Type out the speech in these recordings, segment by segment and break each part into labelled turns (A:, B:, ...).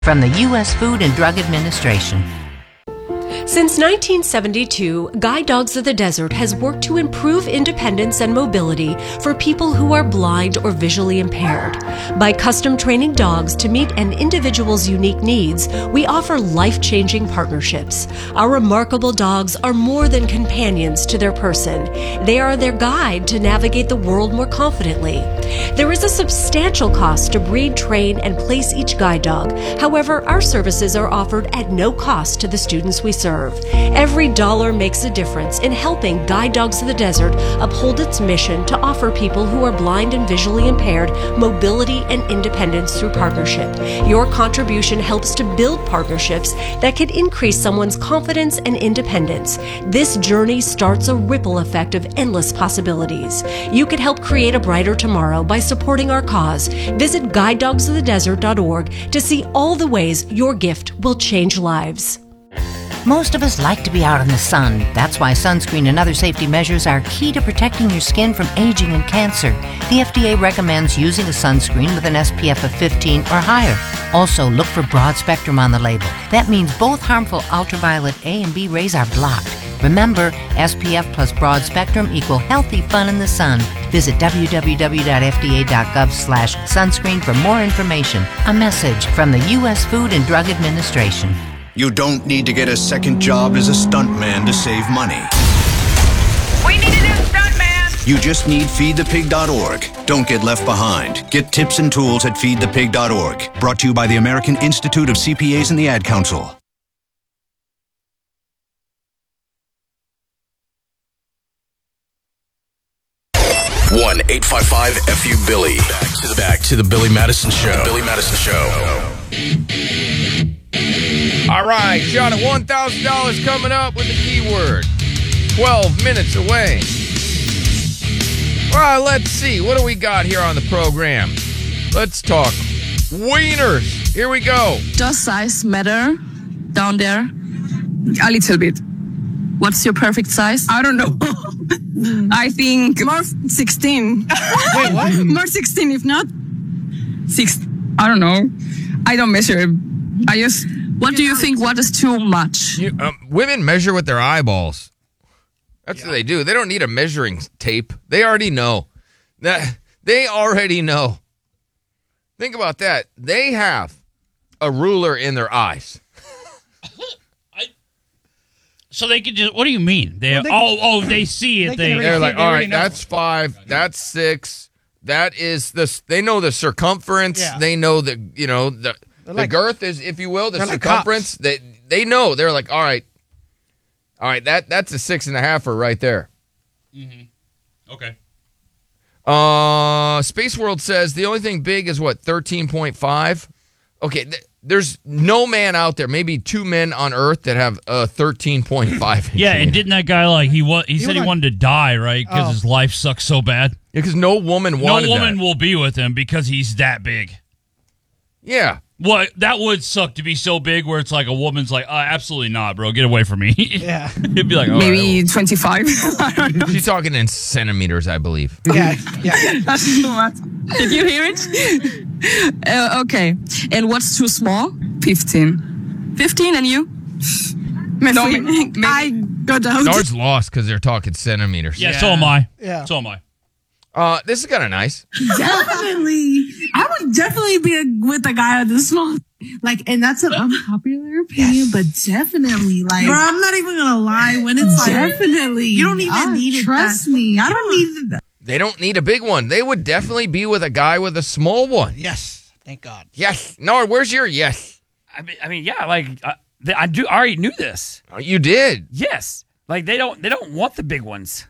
A: From the U.S. Food and Drug Administration.
B: Since 1972, Guide Dogs of the Desert has worked to improve independence and mobility for people who are blind or visually impaired. By custom training dogs to meet an individual's unique needs, we offer life-changing partnerships. Our remarkable dogs are more than companions to their person. They are their guide to navigate the world more confidently. There is a substantial cost to breed, train, and place each guide dog. However, our services are offered at no cost to the students we serve. Every dollar makes a difference in helping Guide Dogs of the Desert uphold its mission to offer people who are blind and visually impaired mobility and independence through partnership. Your contribution helps to build partnerships that can increase someone's confidence and independence. This journey starts a ripple effect of endless possibilities. You can help create a brighter tomorrow by supporting our cause. Visit guidedogsofthedesert.org to see all the ways your gift will change lives.
A: Most of us like to be out in the sun. That's why sunscreen and other safety measures are key to protecting your skin from aging and cancer. The FDA recommends using a sunscreen with an SPF of 15 or higher. Also, look for broad spectrum on the label. That means both harmful ultraviolet A and B rays are blocked. Remember, SPF plus broad spectrum equal healthy fun in the sun. Visit www.fda.gov/sunscreen for more information. A message from the U.S. Food and Drug Administration.
C: You don't need to get a second job as a stuntman to save money.
D: We need a new stuntman!
C: You just need feedthepig.org. Don't get left behind. Get tips and tools at feedthepig.org. Brought to you by the American Institute of CPAs and the Ad Council.
E: 1-855-FU-BILLY. Back to the Billy Madison Show. Billy Madison Show.
F: All right, shot at $1,000 coming up with the keyword. 12 minutes away. Well, let's see. What do we got here on the program? Let's talk wieners. Here we go.
G: Does size matter down there? A little bit. What's your perfect size? I don't know. I think more 16.
F: Wait, what?
G: More 16, if not 6. I don't know. I don't measure. I just. What do you think? What is too much?
F: Women measure with their eyeballs. That's what they do. They don't need a measuring tape. They already know. They already know. Think about that. They have a ruler in their eyes.
H: So they can just, what do you mean? They see it.
F: They're like, all right, that's 5, that's 6, that is this. They know the circumference. Yeah. They know the girth is, if you will, the circumference. Like they know. They're like, all right, that's a 6.5 right there.
H: Mm-hmm. Okay.
F: Space World says the only thing big is what, 13.5. Okay. There's no man out there, maybe 2 men on Earth that have a 13.5.
H: Yeah, and didn't that guy he said he wanted to die, right? Because his life sucks so bad.
F: Yeah, because no woman wanted
H: No woman will be with him because he's that big.
F: Yeah.
H: Well, that would suck to be so big where it's like a woman's like, absolutely not, bro. Get away from me. Yeah. It'd be like,
G: maybe 25. I don't know.
F: She's talking in centimeters, I believe.
G: Yeah. That's too much. Did you hear it? Okay. And what's too small? 15. 15, and you?
I: No, I go down.
F: Nard's lost because they're talking centimeters.
H: Yeah, so am I. Yeah. So am I.
F: This is kind of nice.
I: Definitely. I would definitely be with a guy with a small, and that's an unpopular opinion, but definitely, bro, I'm not even gonna lie. When it's definitely, you don't even need it. Trust me, I don't need it.
F: They don't need a big one. They would definitely be with a guy with a small one.
J: Yes, thank God.
F: Yes. Nard, where's your yes?
J: I mean, yeah, I already knew this.
F: Oh, you did?
J: Yes. They don't want the big ones.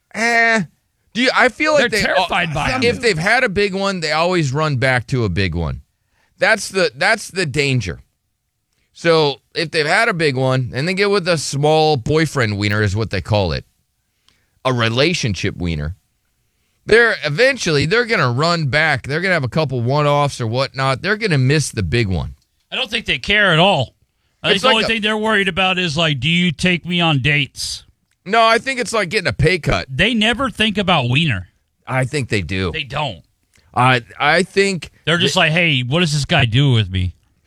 F: I feel like
J: they're terrified by them.
F: If they've had a big one, they always run back to a big one. That's the danger. So if they've had a big one and they get with a small boyfriend wiener is what they call it, a relationship wiener, they're going to run back. They're going to have a couple one-offs or whatnot. They're going to miss the big one.
H: I don't think they care at all. I think the only thing they're worried about is do you take me on dates?
F: No, I think it's like getting a pay cut.
H: They never think about wiener.
F: I think they do.
H: They don't.
F: I think
H: they're just hey, what does this guy do with me?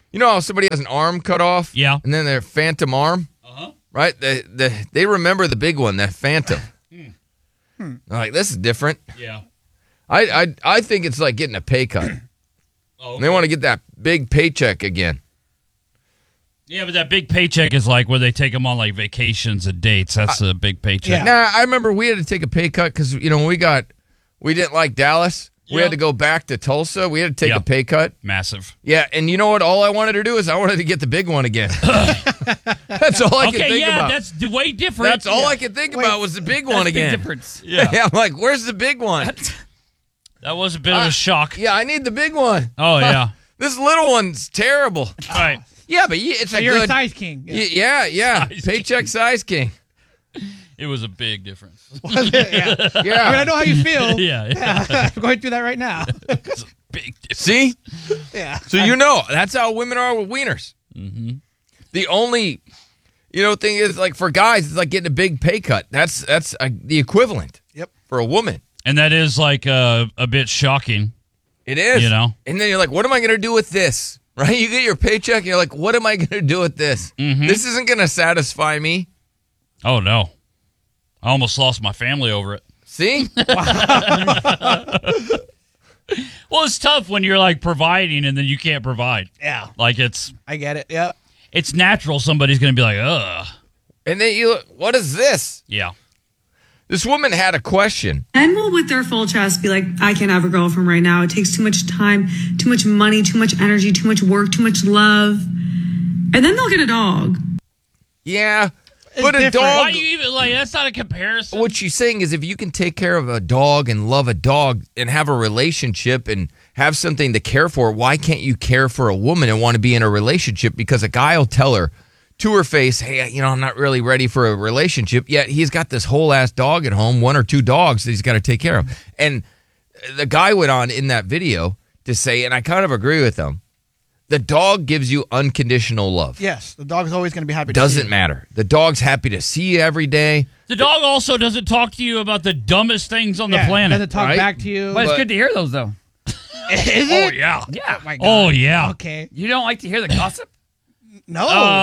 F: You know how somebody has an arm cut off?
H: Yeah.
F: And then their phantom arm?
H: Uh-huh.
F: Right? They remember the big one, that phantom. They're like, this is different.
H: Yeah.
F: I think it's like getting a pay cut.
H: Oh, okay.
F: They want to get that big paycheck again.
H: Yeah, but that big paycheck is like where they take them on like vacations and dates. That's a big paycheck.
F: Nah, I remember we had to take a pay cut because, when we didn't like Dallas. We had to go back to Tulsa. We had to take a pay cut.
H: Massive.
F: Yeah, and you know what? All I wanted to do is I wanted to get the big one again. That's all I could think about.
H: That's way different.
F: That's all I could think about was the big one again.
J: Big difference.
H: Yeah.
F: I'm like, where's the big one?
H: That was a bit of a shock.
F: Yeah, I need the big one.
H: Oh, yeah.
F: This little one's terrible.
H: All right.
F: Yeah, but it's
K: You're a size king.
F: Yeah. Paycheck size king.
H: It was a big difference.
K: Was it? Yeah.
F: Yeah.
K: I mean, I know how you feel.
H: Yeah.
K: I'm going through that right now.
H: It's a big difference.
F: See?
K: Yeah.
F: So that's how women are with wieners. Mm-hmm. The only, thing is like for guys, it's like getting a big pay cut. That's the equivalent.
K: Yep.
F: For a woman.
H: And that is like a bit shocking.
F: It is.
H: And
F: then you're like, what am I going to do with this? Right? You get your paycheck and you're like, what am I going to do with this?
H: Mm-hmm.
F: This isn't going to satisfy me.
H: Oh, no. I almost lost my family over it.
F: See?
H: Well, it's tough when you're like providing and then you can't provide.
K: Yeah.
H: Like
K: I get it. Yeah.
H: It's natural somebody's going to be like, ugh.
F: And then what is this?
H: Yeah.
F: This woman had a question.
L: Men will, with their full chest, be like, I can't have a girlfriend right now. It takes too much time, too much money, too much energy, too much work, too much love. And then they'll get a dog.
F: Yeah. But a dog.
H: Why do you even that's not a comparison?
F: What she's saying is if you can take care of a dog and love a dog and have a relationship and have something to care for, why can't you care for a woman and want to be in a relationship? Because a guy will tell her to her face, hey, I'm not really ready for a relationship, yet he's got this whole ass dog at home, 1 or 2 dogs that he's got to take care of. And the guy went on in that video to say, and I kind of agree with him, the dog gives you unconditional love.
K: Yes, the dog's always going to be happy.
F: Doesn't matter. The dog's happy to see you every day.
H: The dog also doesn't talk to you about the dumbest things on the planet.
K: Doesn't talk back to you.
J: But it's good to hear those, though.
K: Is it?
H: Oh, yeah.
J: Yeah.
K: Oh, my God.
H: Oh, yeah.
K: Okay.
J: You don't like to hear the gossip?
K: No.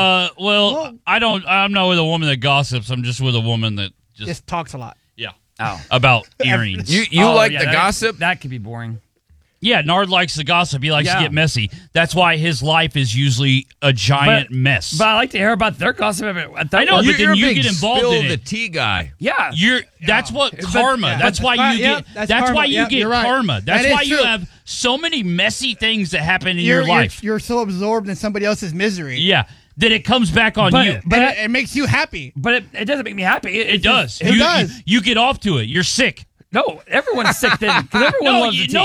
H: I'm not with a woman that gossips. I'm just with a woman that
K: just talks a lot.
H: Yeah.
J: Oh.
H: About earrings.
F: You like the gossip?
J: That could be boring.
H: Yeah, Nard likes the gossip. He likes to get messy. That's why his life is usually a giant mess.
J: But I like to hear about their gossip.
H: I know, but then you get involved in it.
F: the tea guy.
J: Yeah.
H: That's what karma. That's why you get. That's why you get karma. That's why you have so many messy things that happen in your life.
K: You're so absorbed in somebody else's misery.
H: Yeah. That it comes back on you.
K: But it makes you happy.
J: But it doesn't make me happy.
H: It does.
K: It does.
H: You get off to it. You're sick.
J: No, everyone's sick then. Because everyone loves the tea.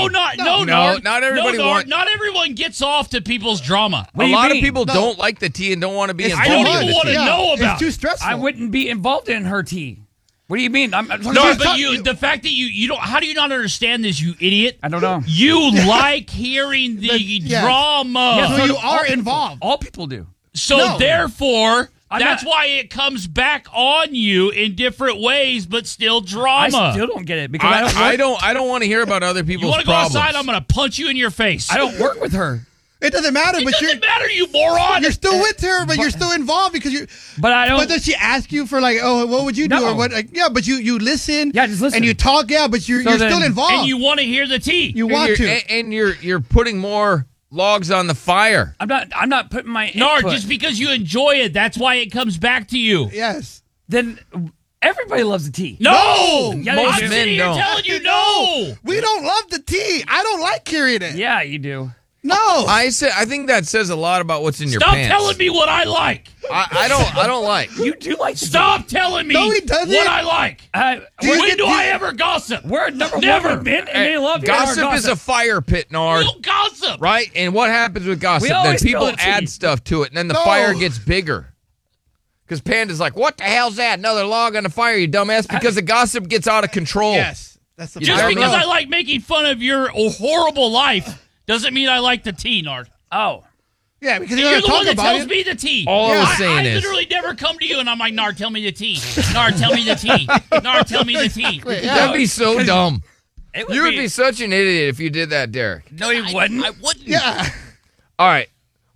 F: Not everybody wants.
H: Not everyone gets off to people's drama.
F: A lot of people don't like the tea and don't want to be involved.
H: I don't even want to know about.
K: It's too stressful.
J: I wouldn't be involved in her tea. What do you mean?
H: But the fact that you don't. How do you not understand this, you idiot?
J: I don't know.
H: You like hearing the drama.
K: Yes, so you are involved.
J: All people do.
H: So therefore. That's why it comes back on you in different ways, but still drama.
J: I still don't get it because
F: I don't want to hear about other people's problems.
H: You want to go outside? I'm going to punch you in your face.
J: I don't work with her.
K: It doesn't matter.
H: It doesn't matter, you moron.
K: You're still with her, but you're still involved because you.
J: But I don't.
K: But does she ask you for what would you do or what? But you listen.
J: Yeah, just listen.
K: And you talk. Yeah, but you're still involved.
H: And you want to hear the tea.
K: You want to.
F: And you're putting more logs on the fire.
J: I'm not putting my
H: Nard, just because you enjoy it, that's why it comes back to you.
K: Yes.
J: Then everybody loves the tea.
H: No!
J: Yeah,
H: most men don't. I'm telling you no!
K: We don't love the tea. I don't like hearing it.
J: Yeah, you do.
K: No.
F: I think that says a lot about what's in your
H: Stop
F: pants.
H: telling me what I like.
F: I don't like.
J: You do like to
H: Stop telling me what I like. When do I ever gossip?
J: We're number
H: Never.
J: one men, and they love
F: gossip is a fire pit, Nard.
H: We don't gossip.
F: Right? And what happens with gossip?
J: We
F: Then
J: always
F: people
J: spill the
F: add
J: tea.
F: stuff to it, and then the fire gets bigger. Because Panda's like, what the hell's that? Another log on the fire, you dumbass. Because the gossip gets out of control.
K: Yes. That's the
H: Just because I like making fun of your horrible life doesn't mean I like the tea, Nard.
J: Oh.
K: Yeah, because
H: you're the one that
K: about
H: tells me the tea.
F: All I was saying
H: I
F: is,
H: literally never come to you and I'm like, Nard, tell me the tea. Nard, tell me the tea. Nard, tell me the tea.
F: That'd be so dumb. You would
J: be
F: be such an idiot if you did that, Derek.
J: No, he wouldn't.
H: I wouldn't.
K: Yeah.
F: All right.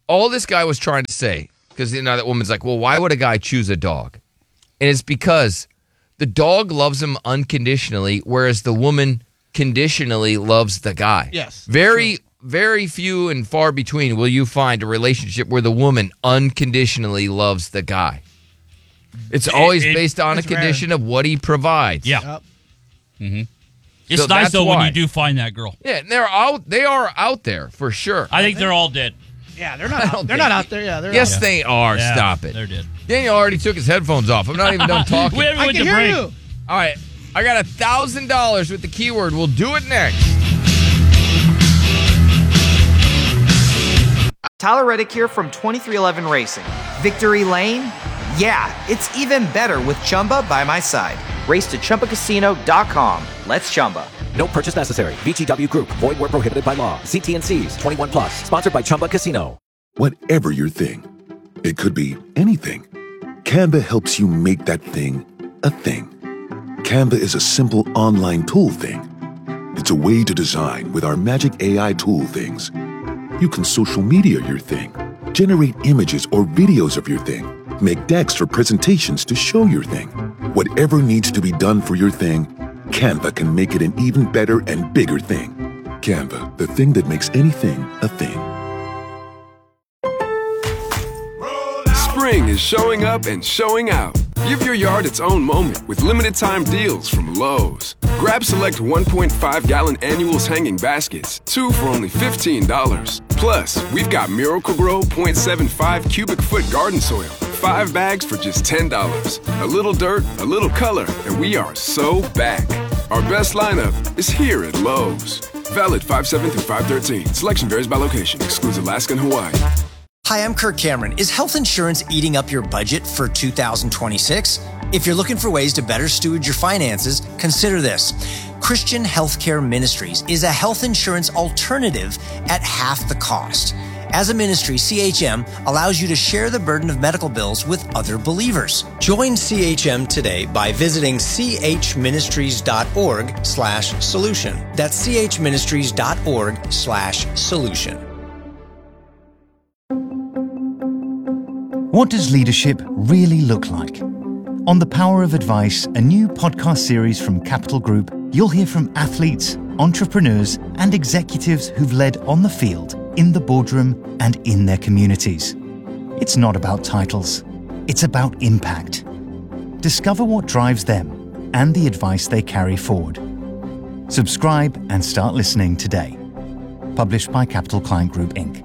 F: all this guy was trying to say, because that woman's like, well, why would a guy choose a dog? And it's because the dog loves him unconditionally, whereas the woman conditionally loves the guy.
K: Yes.
F: Very few and far between will you find a relationship where the woman unconditionally loves the guy. It's always based on a condition of what he provides.
H: Yeah.
K: Yep.
H: Mm-hmm. It's nice, though, when you do find that girl.
F: Yeah, they are out there for sure.
H: I think they're all dead.
K: Yeah, they're not. They're not out there. Yeah, they're.
F: Yes, they are.
H: Yeah,
F: Stop it.
H: They're dead.
F: Daniel already took his headphones off. I'm not even done talking.
K: I can hear you.
F: All right, I got $1,000 with the keyword. We'll do it next.
M: Tyler Reddick here from 2311 Racing. Victory Lane? Yeah, it's even better with Chumba by my side. Race to ChumbaCasino.com. Let's Chumba.
N: No purchase necessary. VGW Group. Void where prohibited by law. See T&Cs. 21 plus. Sponsored by Chumba Casino.
O: Whatever your thing, it could be anything. Canva helps you make that thing a thing. Canva is a simple online tool thing. It's a way to design with our magic AI tool things. You can social media your thing, generate images or videos of your thing, make decks or presentations to show your thing. Whatever needs to be done for your thing, Canva can make it an even better and bigger thing. Canva, the thing that makes anything a thing.
P: Spring is showing up and showing out. Give your yard its own moment with limited time deals from Lowe's. Grab select 1.5-gallon annuals hanging baskets, 2 for only $15. Plus, we've got Miracle-Gro 0.75 cubic foot garden soil, 5 bags for just $10. A little dirt, a little color, and we are so back. Our best lineup is here at Lowe's. Valid 5/7 through 5/13. Selection varies by location. Excludes Alaska and Hawaii.
Q: Hi, I'm Kirk Cameron. Is health insurance eating up your budget for 2026? If you're looking for ways to better steward your finances, consider this. Christian Healthcare Ministries is a health insurance alternative at half the cost. As a ministry, CHM allows you to share the burden of medical bills with other believers. Join CHM today by visiting chministries.org/solution. That's chministries.org/solution.
R: What does leadership really look like? On The Power of Advice, a new podcast series from Capital Group, you'll hear from athletes, entrepreneurs, and executives who've led on the field, in the boardroom, and in their communities. It's not about titles. It's about impact. Discover what drives them and the advice they carry forward. Subscribe and start listening today. Published by Capital Client Group, Inc.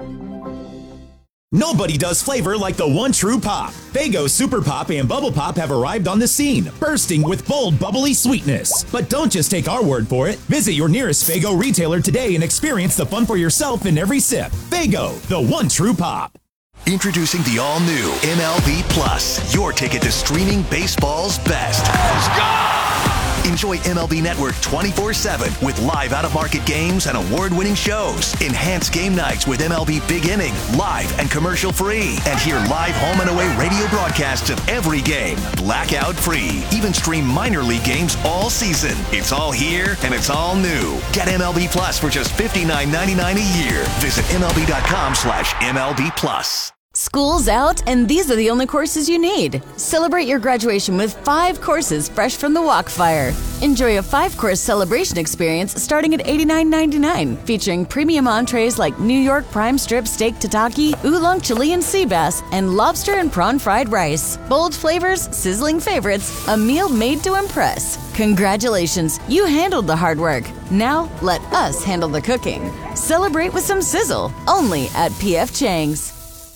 S: Nobody does flavor like the one true pop. Faygo Super Pop and Bubble Pop have arrived on the scene, bursting with bold, bubbly sweetness. But don't just take our word for it. Visit your nearest Faygo retailer today and experience the fun for yourself in every sip. Faygo, the one true pop.
T: Introducing the all-new MLB Plus, your ticket to streaming baseball's best. Let's go! Enjoy MLB Network 24/7 with live out-of-market games and award-winning shows. Enhance game nights with MLB Big Inning, live and commercial-free. And hear live home and away radio broadcasts of every game, blackout-free. Even stream minor league games all season. It's all here and it's all new. Get MLB Plus for just $59.99 a year. Visit MLB.com/MLB Plus.
U: School's out, and these are the only courses you need. Celebrate your graduation with 5 courses fresh from the Walkfire. Enjoy a 5-course celebration experience starting at $89.99, featuring premium entrees like New York prime strip steak tataki, oolong Chilean sea bass, and lobster and prawn fried rice. Bold flavors, sizzling favorites, a meal made to impress. Congratulations, you handled the hard work. Now let us handle the cooking. Celebrate with some sizzle, only at P.F. Chang's.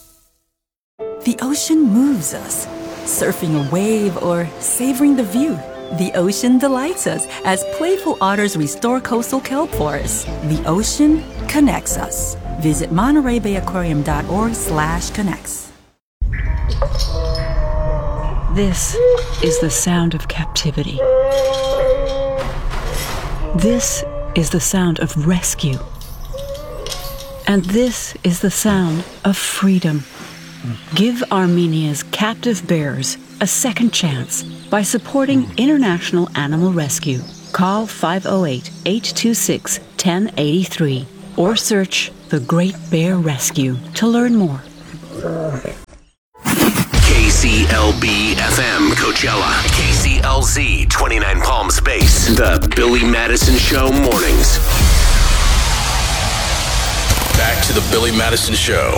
V: The ocean moves us, surfing a wave or savoring the view. The ocean delights us as playful otters restore coastal kelp forests. The ocean connects us. Visit MontereyBayAquarium.org/connects. This is the sound of captivity. This is the sound of rescue. And this is the sound of freedom. Give Armenia's captive bears a second chance by supporting International Animal Rescue. Call 508-826-1083 or search The Great Bear Rescue to learn more.
T: KCLB FM Coachella, KCLZ 29 Palm Space, the Billy Madison Show mornings.
E: Back to the Billy Madison Show.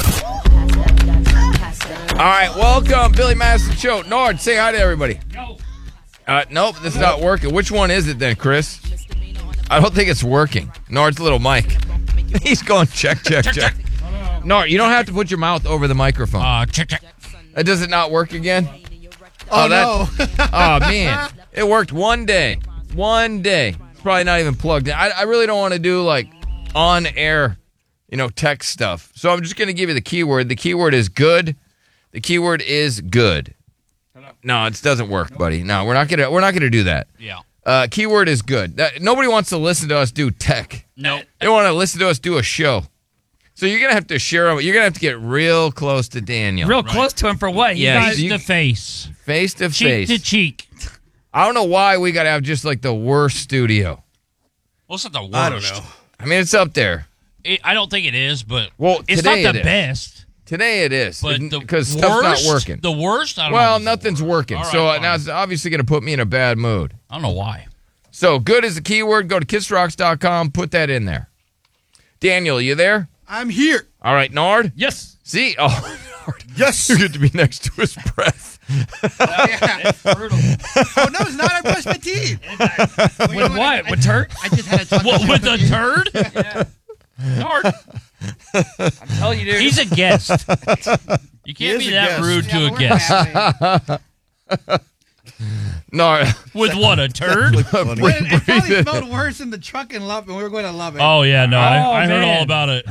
F: All right, welcome, Billy Madison Show. Nord, say hi to everybody. Nope, this is not working. Which one is it then, Chris? I don't think it's working. Nord's little mic. He's going check. Nord, you don't have to put your mouth over the microphone.
H: Check.
F: Does it not work again?
K: No.
F: Oh, man. It worked one day. It's probably not even plugged in. I really don't want to do, like, on-air, tech stuff. So I'm just going to give you the keyword. The keyword is good. The keyword is good. No, it doesn't work, buddy. No, we're not gonna do that.
H: Yeah.
F: Keyword is good. Nobody wants to listen to us do tech.
H: No.
F: They want to listen to us do a show. So you're gonna have to share them. You're gonna have to get real close to Daniel.
J: Real close to him for what?
F: Yeah,
H: Face to face.
F: Face to face.
H: Cheek to cheek.
F: I don't know why we gotta have just like the worst studio.
H: Well, it's not the worst.
K: I don't know.
F: I mean, it's up there.
H: I don't think it is, but
F: today
H: it's not
F: it
H: the
F: is.
H: best.
F: Today it is,
H: But
F: because stuff's not working.
H: The worst? I don't
F: Well,
H: know.
F: nothing's working.
H: All right,
F: So
H: fine.
F: now it's obviously going to put me in a bad mood.
H: I don't know why.
F: So good is the keyword. Go to kissrocks.com. Put that in there. Daniel, you there?
K: I'm here.
F: All right, Nard?
J: Yes.
F: See? Oh, Nard.
K: Yes.
F: You get to be next to his breath.
H: It's brutal.
K: Oh, no, it's not. I brushed my teeth.
J: With what? With turd?
K: I just had a talk.
H: What, with a turd?
J: Yeah. Nord. I'm telling you, dude.
H: He's a guest. You can't be that rude to a guest.
F: Nard.
H: With what, a turd?
K: It probably smelled worse in the truck in Lubbock, and we were going to Lubbock.
H: Oh, yeah, no. I heard
J: man.
H: all about it.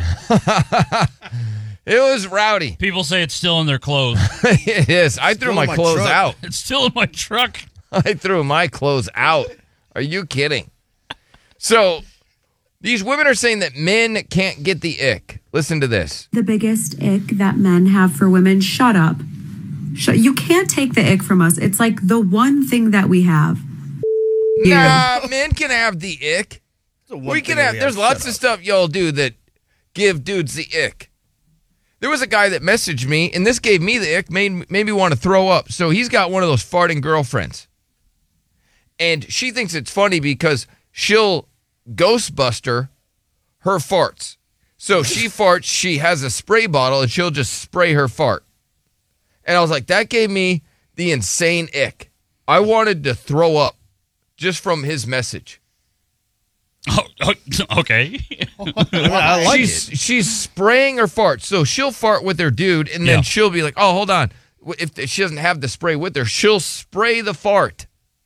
F: It was rowdy.
H: People say it's still in their clothes.
F: It is. I threw my clothes out.
H: It's still in my truck.
F: I threw my clothes out. Are you kidding? So these women are saying that men can't get the ick. Listen to this.
L: The biggest ick that men have for women, shut up. You can't take the ick from us. It's like the one thing that we have.
F: Nah, men can have the ick. We can have. There's lots of stuff y'all do that give dudes the ick. There was a guy that messaged me, and this gave me the ick, made me want to throw up. So he's got one of those farting girlfriends. And she thinks it's funny because she'll Ghostbuster her farts. So she farts, she has a spray bottle, and she'll just spray her fart. And I was like, that gave me the insane ick. I wanted to throw up just from his message.
H: Okay.
K: I like it.
F: She's spraying her farts. So she'll fart with her dude, and then she'll be like, oh, hold on. If she doesn't have the spray with her, she'll spray the fart.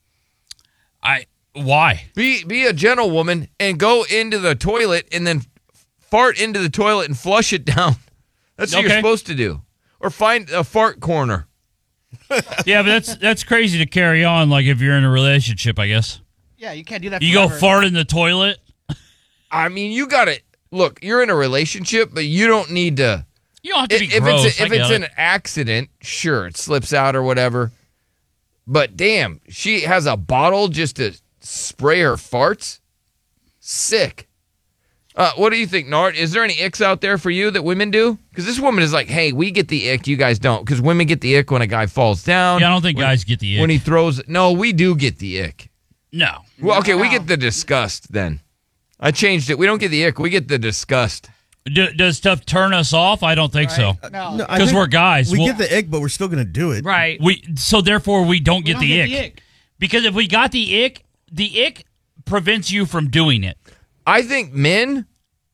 H: Why?
F: Be a gentlewoman and go into the toilet and then fart into the toilet and flush it down. That's what you're supposed to do. Or find a fart corner.
H: Yeah, but that's crazy to carry on, like if you're in a relationship, I guess.
K: Yeah, you can't do that
H: You
K: forever.
H: go fart in the toilet?
F: I mean, you got to look, you're in a relationship, but you don't need to.
H: You don't have to be
F: if
H: gross.
F: If it's an accident, sure, it slips out or whatever. But damn, she has a bottle just to spray her farts? Sick. What do you think, Nart? Is there any icks out there for you that women do? Because this woman is like, hey, we get the ick, you guys don't. Because women get the ick when a guy falls down.
H: Yeah, I don't think guys get the ick.
F: When he throws... No, we do get the ick.
H: No.
F: Well, okay, we get the disgust then. I changed it. We don't get the ick. We get the disgust.
H: Does stuff turn us off? I don't think so.
K: No.
H: Because we're guys.
A: We get the ick, but we're still going to do it.
J: Right.
H: So therefore, we don't get the ick. Because if we got the ick prevents you from doing it.
F: I think men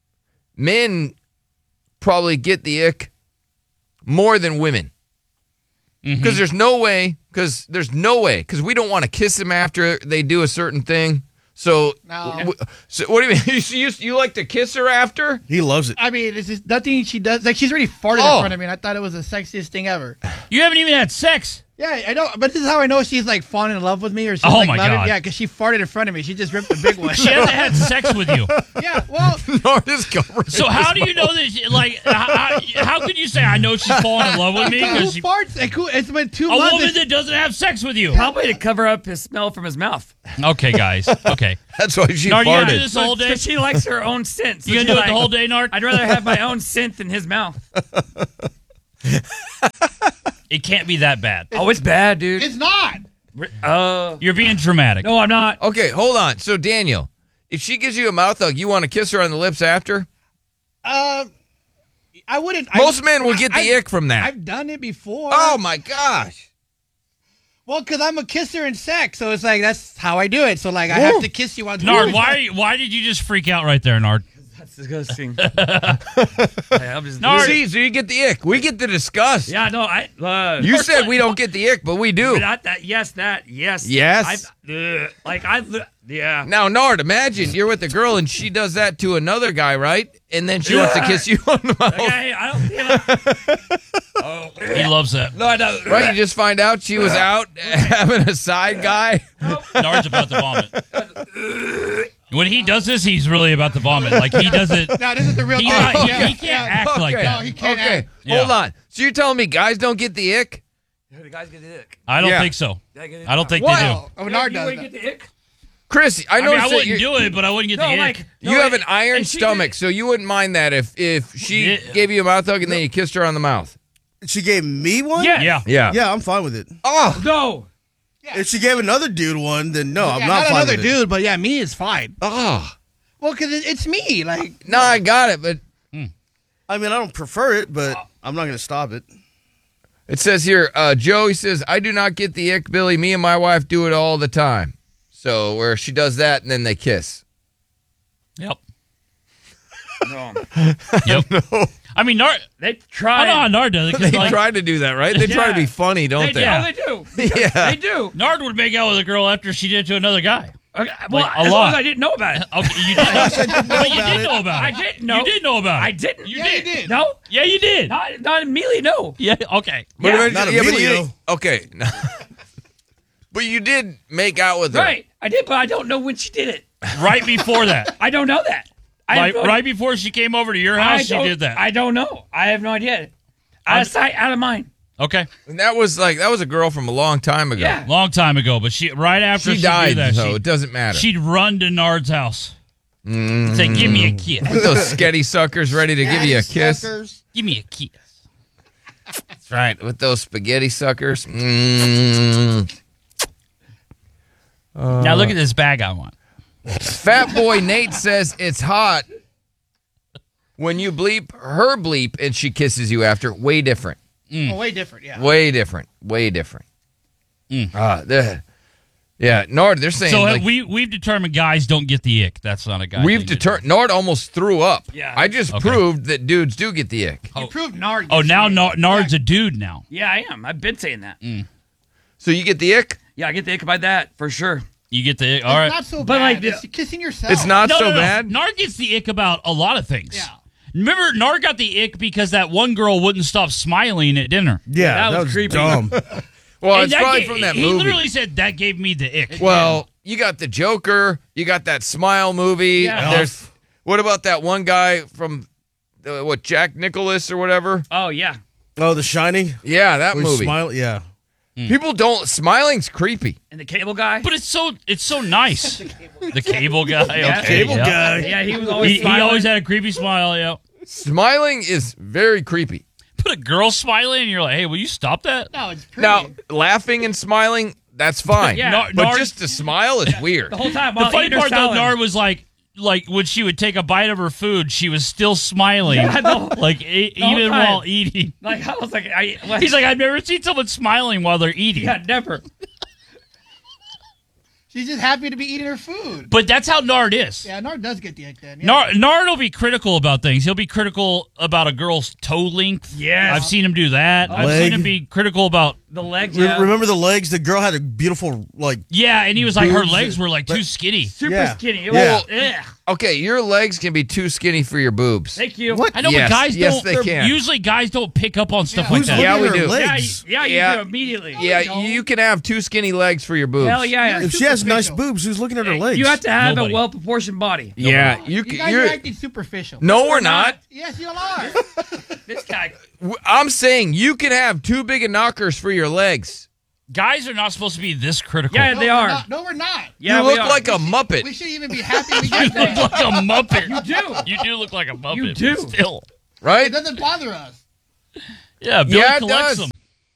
F: probably get the ick more than women. Because there's no way, because we don't want to kiss them after they do a certain thing. So, so what do you mean? You like to kiss her after?
A: He loves it.
K: I mean, it's just nothing she does. Like, she's already farted in front of me, and I thought it was the sexiest thing ever.
H: You haven't even had sex.
K: Yeah, I know, but this is how I know she's like falling in love with me, or she's
H: my God.
K: Yeah, because she farted in front of me. She just ripped the big one.
H: She hasn't had sex with you.
K: Yeah, well,
H: so how do you know that? How could you say I know she's falling in love with me?
K: Who farts? It's been 2 months.
H: A woman that doesn't have sex with you.
J: Probably to cover up his smell from his mouth.
H: Okay, guys. Okay.
F: That's why she
H: Nard,
F: farted.
H: You gonna do this the whole day?
J: She likes her own scent. So
H: you gonna do it the whole day, Nard?
J: I'd rather have my own scent than his mouth.
H: It can't be that bad.
J: Oh, it's bad, dude.
K: It's not.
H: You're being dramatic.
J: No, I'm not.
F: Okay, hold on. So, Daniel, if she gives you a mouth hug, you want to kiss her on the lips after?
K: I wouldn't.
F: Most men will get the ick from that.
K: I've done it before.
F: Oh, my gosh.
K: Well, because I'm a kisser in sex, so it's like that's how I do it. So, like, I have to kiss you on the
H: Nard, why did you just freak out right there, Nard?
J: That's disgusting. I'm just
F: Nard. See, so you get the ick. We get the disgust.
J: Yeah, no,
F: you said we don't get the ick, but we do.
J: Not that. Yes, that. Yes.
F: Yes?
J: Yeah.
F: Now, Nard, imagine you're with a girl and she does that to another guy, right? And then she wants to kiss you on the mouth.
J: Okay, I don't.
H: He loves that.
J: No, I don't.
F: Right? You just find out she was out having a side guy.
H: Nard's about to vomit. When he does this, he's really about to vomit. Like, he doesn't.
K: No, this is the real
H: He,
K: thing.
H: he can't act like that.
K: No, he can't act.
F: Hold on. So you're telling me guys don't get the ick?
J: The guys get the ick.
H: I don't think so. I don't think they do.
K: Oh, Nard does
J: get the ick?
F: Chris, I know
H: I wouldn't do it, but I wouldn't get the ick.
F: You have an iron stomach, so you wouldn't mind that if she gave you a mouth hug and then you kissed her on the mouth.
A: She gave me one?
H: Yeah.
F: Yeah,
A: I'm fine with it.
F: Oh,
J: no.
A: If she gave another dude one, then no, I'm not fine
K: another
A: with it.
K: dude, but yeah, me is fine.
F: Oh.
K: Well, because it's me. Like,
F: no, I got it, but
A: I mean, I don't prefer it, but I'm not going to stop it.
F: it says here, Joe, he says, I do not get the ick, Billy. Me and my wife do it all the time. So where she does that and then they kiss.
H: Yep.
J: No.
H: Yep.
F: No.
H: I mean, Nard.
J: They try.
H: I know how Nard does it.
F: They try to do that, right? They try to be funny, don't they?
J: Yeah, they do.
F: Yeah.
J: They do.
H: Nard would make out with a girl after she did it to another guy.
J: Okay, well,
H: Like, a
J: as long
H: lot.
J: as I didn't know about it.
H: Okay, you did. But you did know about it.
J: I didn't know.
H: You did know about it.
J: I didn't.
H: You did.
J: No?
H: Yeah, you did.
J: Not immediately, no.
H: Yeah, okay.
F: But
J: Yeah.
F: eventually-
A: Not
F: but
A: Emilio.
F: okay. But you did make out with her.
J: Right. I did, but I don't know when she did it.
H: Right before that.
J: I don't know that.
H: Right before she came over to your house, she did that.
J: I don't know. I have no idea. Out of sight, out of mind.
H: Okay.
F: And that was a girl from a long time ago.
J: Yeah.
H: Long time ago, but right after
F: She died,
H: did that,
F: so it doesn't matter.
H: She'd run to Nard's house. Say, give me a kiss.
F: With those sketty suckers ready to give you a kiss.
H: Give me a kiss.
F: That's right. With those spaghetti suckers.
H: Now look at this bag I want.
F: Fat Boy Nate says it's hot when you bleep her bleep and she kisses you after. Way different.
K: Oh, way different, yeah.
F: Way different. Way different. Yeah, Nard, they're saying
H: So
F: like,
H: we've determined guys don't get the ick. That's not a guy.
F: we've determined. Nard almost threw up.
J: Yeah.
F: I just proved that dudes do get the ick.
K: You proved Nard.
H: Oh, now Nard's a dude now.
J: Yeah, I am. I've been saying that.
F: So you get the ick?
J: Yeah, I get the ick by that, for sure.
H: You get the ick. All
K: It's
H: right.
K: not so
J: But,
K: bad.
J: like,
K: It's kissing yourself.
F: It's not
H: No.
F: bad.
H: Nard gets the ick about a lot of things.
K: Yeah.
H: Remember, Nard got the ick because that one girl wouldn't stop smiling at dinner.
A: Yeah,
J: that was creepy.
A: dumb.
F: Well,
H: And
F: it's probably
H: gave-
F: from that
H: he
F: movie.
H: literally said that gave me the ick.
F: Well, you got the Joker. You got that Smile movie.
J: Yeah.
F: There's. What about that one guy from Jack Nicholas or whatever?
J: Oh, yeah.
A: Oh, The Shining?
F: Yeah, that
A: Where he
F: movie.
A: smile- yeah.
F: People don't. Smiling's creepy.
J: And the cable guy?
H: But it's so nice. The cable guy.
J: Yeah.
H: Okay,
A: Cable
H: yeah.
A: guy.
J: Yeah, he was always
H: He
J: smiling.
H: always had a creepy smile. Yeah.
F: Smiling is very creepy.
H: Put a girl smiling, and you're like, "Hey, will you stop that?"
K: No, it's pretty.
F: Now, laughing and smiling, that's fine.
J: Yeah.
F: But
H: Nard-
F: just to smile is weird.
J: The whole time
H: The
J: while
H: funny
J: eating her
H: part though,
J: salad.
H: Nard was like when she would take a bite of her food, she was still smiling,
J: Yeah, the whole
H: even
J: time.
H: while eating.
J: Like, I was like,
H: He's like, I've never seen someone smiling while they're eating.
J: yeah, never.
K: She's just happy to be eating her food.
H: But that's how Nard is.
K: Yeah, Nard does get the ick then. Yeah.
H: Nard will be critical about things. He'll be critical about a girl's toe length.
J: Yes.
H: I've seen him do that. I've
A: Leg.
H: seen him be critical about.
J: The legs, yeah.
A: Remember the legs? The girl had a beautiful, like,
H: Yeah, and he was like, her
A: Boobs.
H: legs were like too skinny.
J: Super
A: Yeah.
J: skinny. It
A: Yeah.
J: was, ugh.
F: Okay, your legs can be too skinny for your boobs.
J: Thank you.
A: What?
H: I know,
F: Yes,
H: but guys
F: yes,
H: don't.
F: they can.
H: Usually, guys don't pick up on stuff like
A: who's
H: that.
A: looking
F: Yeah,
A: at
F: we
A: her
F: do.
A: legs?
J: Yeah, you
F: Yeah.
J: do immediately.
F: Yeah, you can have too skinny legs for your boobs.
J: Hell yeah.
A: If she has nice boobs, who's looking at her legs?
J: You have to have
H: Nobody.
J: a well-proportioned body.
F: Yeah,
K: You guys are
F: you're.
K: acting superficial.
F: No, we're not.
K: Yes, you are.
J: This guy.
F: I'm saying you can have too big of knockers for your legs.
H: Guys are not supposed to be this critical.
J: Yeah, they are.
K: No, we're not.
J: Yeah,
F: you
J: we
F: look
J: are.
F: like a Muppet.
K: We should even be happy we
H: You
K: get
H: look
K: that.
H: like a Muppet.
J: You do.
H: You do look like a Muppet.
J: You do.
H: Still.
K: It
F: Right?
K: doesn't bother us.
H: Yeah, Billy
F: it
H: collects
F: does.
H: them.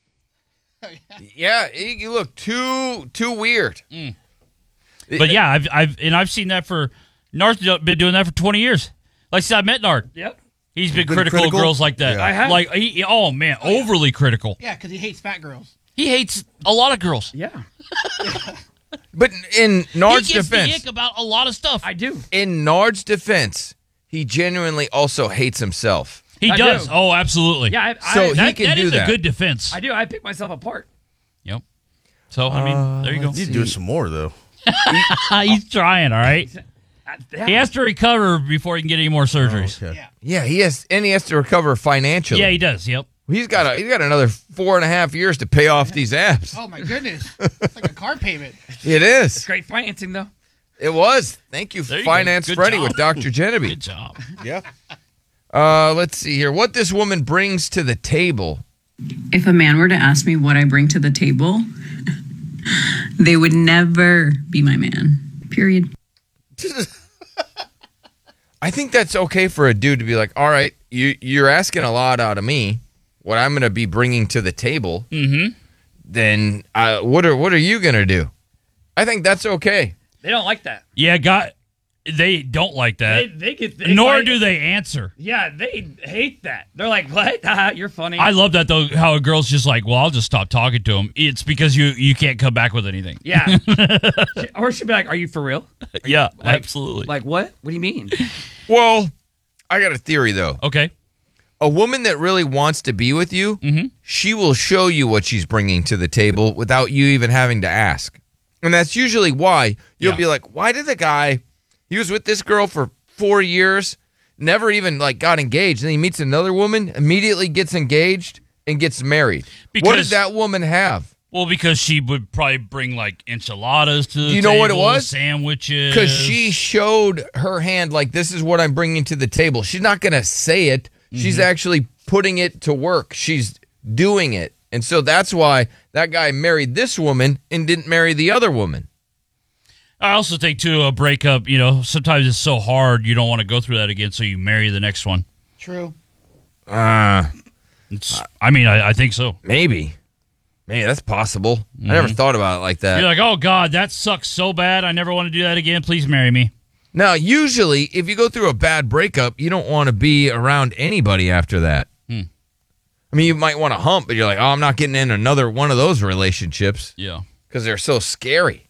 F: Yeah, you look too weird.
H: But yeah, I've seen that for Nard's been doing that for 20 years. Like I said, I met Nard.
J: Yep.
H: He's been critical of girls like that.
J: Yeah. I have.
H: Like, overly critical.
K: Yeah, because he hates fat girls.
H: He hates a lot of girls.
J: Yeah.
F: But in Nard's
H: he gets
F: defense,
H: the ick about a lot of stuff.
J: I do.
F: in Nard's defense, he genuinely also hates himself.
H: He
J: I
H: does.
J: do.
H: Oh, absolutely.
J: Yeah,
F: So he can
H: that
F: do
H: is
F: that.
H: a good defense.
J: I do. I pick myself apart.
H: Yep. So, I mean, there you go.
A: You do some more, though.
H: He's trying, all right? He has to recover before he can get any more surgeries.
F: Yeah, he has to recover financially.
H: Yeah, he does. Yep.
F: He's got another 4.5 years to pay off these abs.
K: Oh my goodness, it's like a car payment.
F: It is.
J: It's great financing, though.
F: It was. Thank you,
J: There you
F: Finance
J: go. Good
F: Freddy
J: job.
F: with Dr. Genevieve.
H: Good job.
A: Yeah.
F: Let's see here. What this woman brings to the table.
G: If a man were to ask me what I bring to the table, they would never be my man. Period.
F: I think that's okay for a dude to be like, all right, you're asking a lot out of me. What I'm going to be bringing to the table, then what are you going to do? I think that's okay.
J: They don't like that.
H: Yeah, they don't like that.
J: They get.
H: Nor do they answer.
J: Yeah, they hate that. They're like, "What? You're funny."
H: I love that, though, how a girl's just like, well, I'll just stop talking to him. It's because you can't come back with anything.
J: Yeah. Or she'd be like, "Are you for real?"
H: Yeah,
J: Like-
H: absolutely.
J: Like what? What do you mean?
F: Well, I got a theory, though.
H: Okay.
F: A woman that really wants to be with you, she will show you what she's bringing to the table without you even having to ask. And that's usually why you'll be like, why did the guy, he was with this girl for 4 years, never even like got engaged, and then he meets another woman, immediately gets engaged and gets married. What did
H: Because-
F: that woman have?
H: Well, because she would probably bring like enchiladas to the
F: Do you know what it
H: table,
F: was?
H: Sandwiches.
F: Because she showed her hand like, this is what I'm bringing to the table. She's not going to say it. She's actually putting it to work. She's doing it. And so that's why that guy married this woman and didn't marry the other woman.
H: I also think, too, a breakup, sometimes it's so hard you don't want to go through that again, so you marry the next one.
K: True.
H: I think so.
F: Maybe that's possible. I never thought about it like that.
H: You're like, oh, God, that sucks so bad. I never want to do that again. Please marry me.
F: Now, usually, if you go through a bad breakup, you don't want to be around anybody after that. I mean, you might want to hump, but you're like, oh, I'm not getting in another one of those relationships.
H: Yeah.
F: Because they're so scary.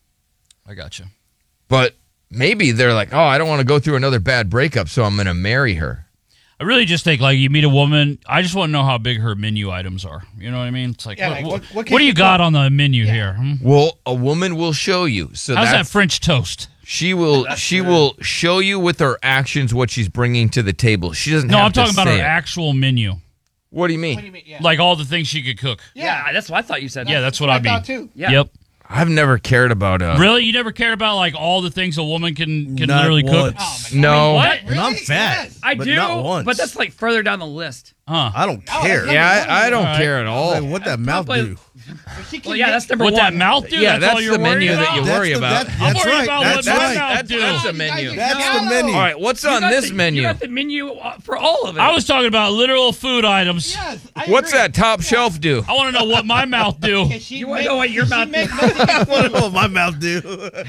H: I got you.
F: But maybe they're like, oh, I don't want to go through another bad breakup, so I'm going to marry her.
H: I really just think, like, you meet a woman, I just want to know how big her menu items are. You know what I mean? It's like,
K: Yeah,
H: what
K: what can
H: do you
K: she
H: got
K: cook?
H: on the menu here?
F: Well, a woman will show you. So
H: How's that
F: that's-
H: French toast?
F: She will show you with her actions what she's bringing to the table. She doesn't
H: No,
F: have
H: I'm
F: to
H: talking about her
F: say it.
H: actual menu.
F: What do you mean?
H: Like all the things she could cook.
J: Yeah, that's what I thought you said.
H: Yeah, that's what I mean.
K: thought too.
J: Yeah.
H: Yep.
F: I've never cared about
H: Really? You never cared about like all the things a woman can
A: Not
H: literally cook?
A: once.
F: No.
J: What?
A: And I'm fat.
J: I
A: but
J: do,
A: not once.
J: but that's like further down the list.
H: Huh.
A: I don't care.
F: Yeah, I don't care at all.
A: Like, what that mouth do?
J: Well, yeah, that's number
H: What
J: one.
H: that mouth do?
F: Yeah,
H: that's all
F: that's
H: you're
F: the menu
H: worried
F: that you
H: about?
F: worry about.
H: I'm
A: That's
H: worried
A: right.
H: about
A: That's
H: what my
A: right.
H: mouth do.
F: That's the menu.
A: That's the menu.
F: All right, what's on this menu?
J: You got the menu for all of it.
H: I was talking about literal food items.
K: Yes,
F: What's that top shelf do?
H: I want to know what my mouth do
J: You want to know what your mouth is?
A: I want to know what my mouth do.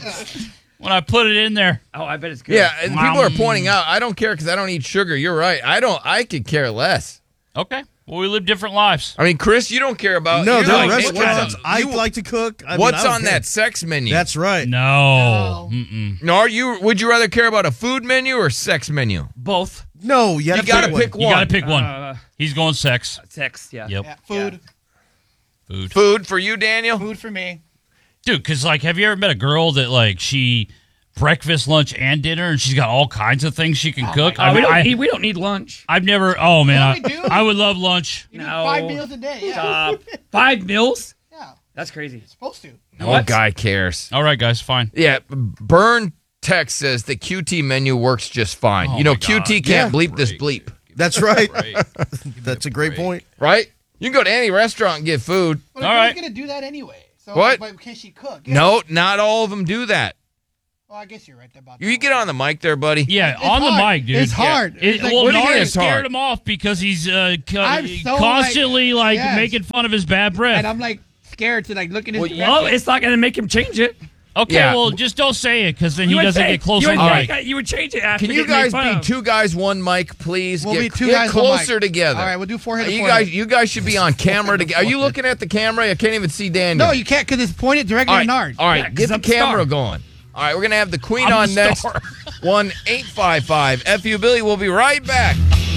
H: when I put it in there.
J: Oh, I bet it's good.
F: Yeah, and people are pointing out, I don't care because I don't eat sugar. You're right. I could care less.
H: Okay. Well, we live different lives.
F: I mean, Chris, you don't care about.
A: No,
F: you're
A: there are
F: like, hey,
A: restaurants
F: what's
A: I
F: you-
A: like to cook. I mean,
F: What's
A: I don't
F: on
A: care.
F: that sex menu?
A: That's right.
H: No. Mm-mm.
F: No, would you rather care about a food menu or sex menu?
J: Both.
A: No,
F: You gotta pick one.
H: You got to pick one. He's going sex.
J: Sex, yeah.
H: Yep.
K: Yeah, food.
H: Food.
F: Food for you, Daniel?
K: Food for me.
H: Dude, because, like, have you ever met a girl that, like, she breakfast, lunch, and dinner, and she's got all kinds of things she can cook?
J: Oh, we don't need lunch.
H: I've never, oh, man.
K: Yeah, we do.
H: I would love lunch.
K: You need 5 meals a day. Yeah.
J: 5 meals?
K: Yeah.
J: That's crazy.
K: Supposed to.
F: No guy cares.
H: All right, guys, fine.
F: Yeah, Burn Text says the QT menu works just fine.
H: Oh
F: you know,
H: my God.
F: QT can't bleep this bleep.
A: That's right. That's a great point.
F: Right? You can go to any restaurant and get food.
K: But
H: All
K: if
H: right.
K: you're going to do that anyway. So,
F: What?
K: But can she cook?
F: No, not all of them do that.
K: Oh, I guess you're right about
F: You get on the mic there, buddy.
H: Yeah,
K: It's
H: on the
K: hard.
H: mic, dude.
K: It's hard.
H: Yeah.
K: It's like,
H: Well,
K: what do you
H: Nard
K: mean
F: it's hard?
H: scared him off because he's
K: I'm so,
H: constantly
K: yes.
H: making fun of his bad breath.
K: And I'm like scared to like look in his direction.
J: Well, it's not going to make him change it.
H: Okay,
F: Yeah.
H: well, just don't say it because then he
J: would
H: doesn't
J: say-
H: get close
J: you
H: to the
J: would
H: mic.
J: make- You would change it after
F: Can you
J: getting made
F: guys
J: fun
F: be
J: of.
F: 2 guys, 1 mic, please?
K: We'll
F: get
K: be 2
F: get
K: guys, 1
F: closer
K: mic.
F: together.
K: All right, we'll do forehead to
F: you
K: forehead.
F: guys, you guys should be on camera together. Are you looking at the camera? I can't even see Daniel.
K: No, you can't because it's pointed directly
F: All
K: at
F: right,
K: Nard.
F: all right,
J: Yeah, 'cause
F: get the
J: I'm the
F: camera
J: star.
F: going. All right, we're gonna have the Queen
H: I'm
F: on
H: the
F: next.
H: star.
F: 1-855 FU Billy. We'll be right back.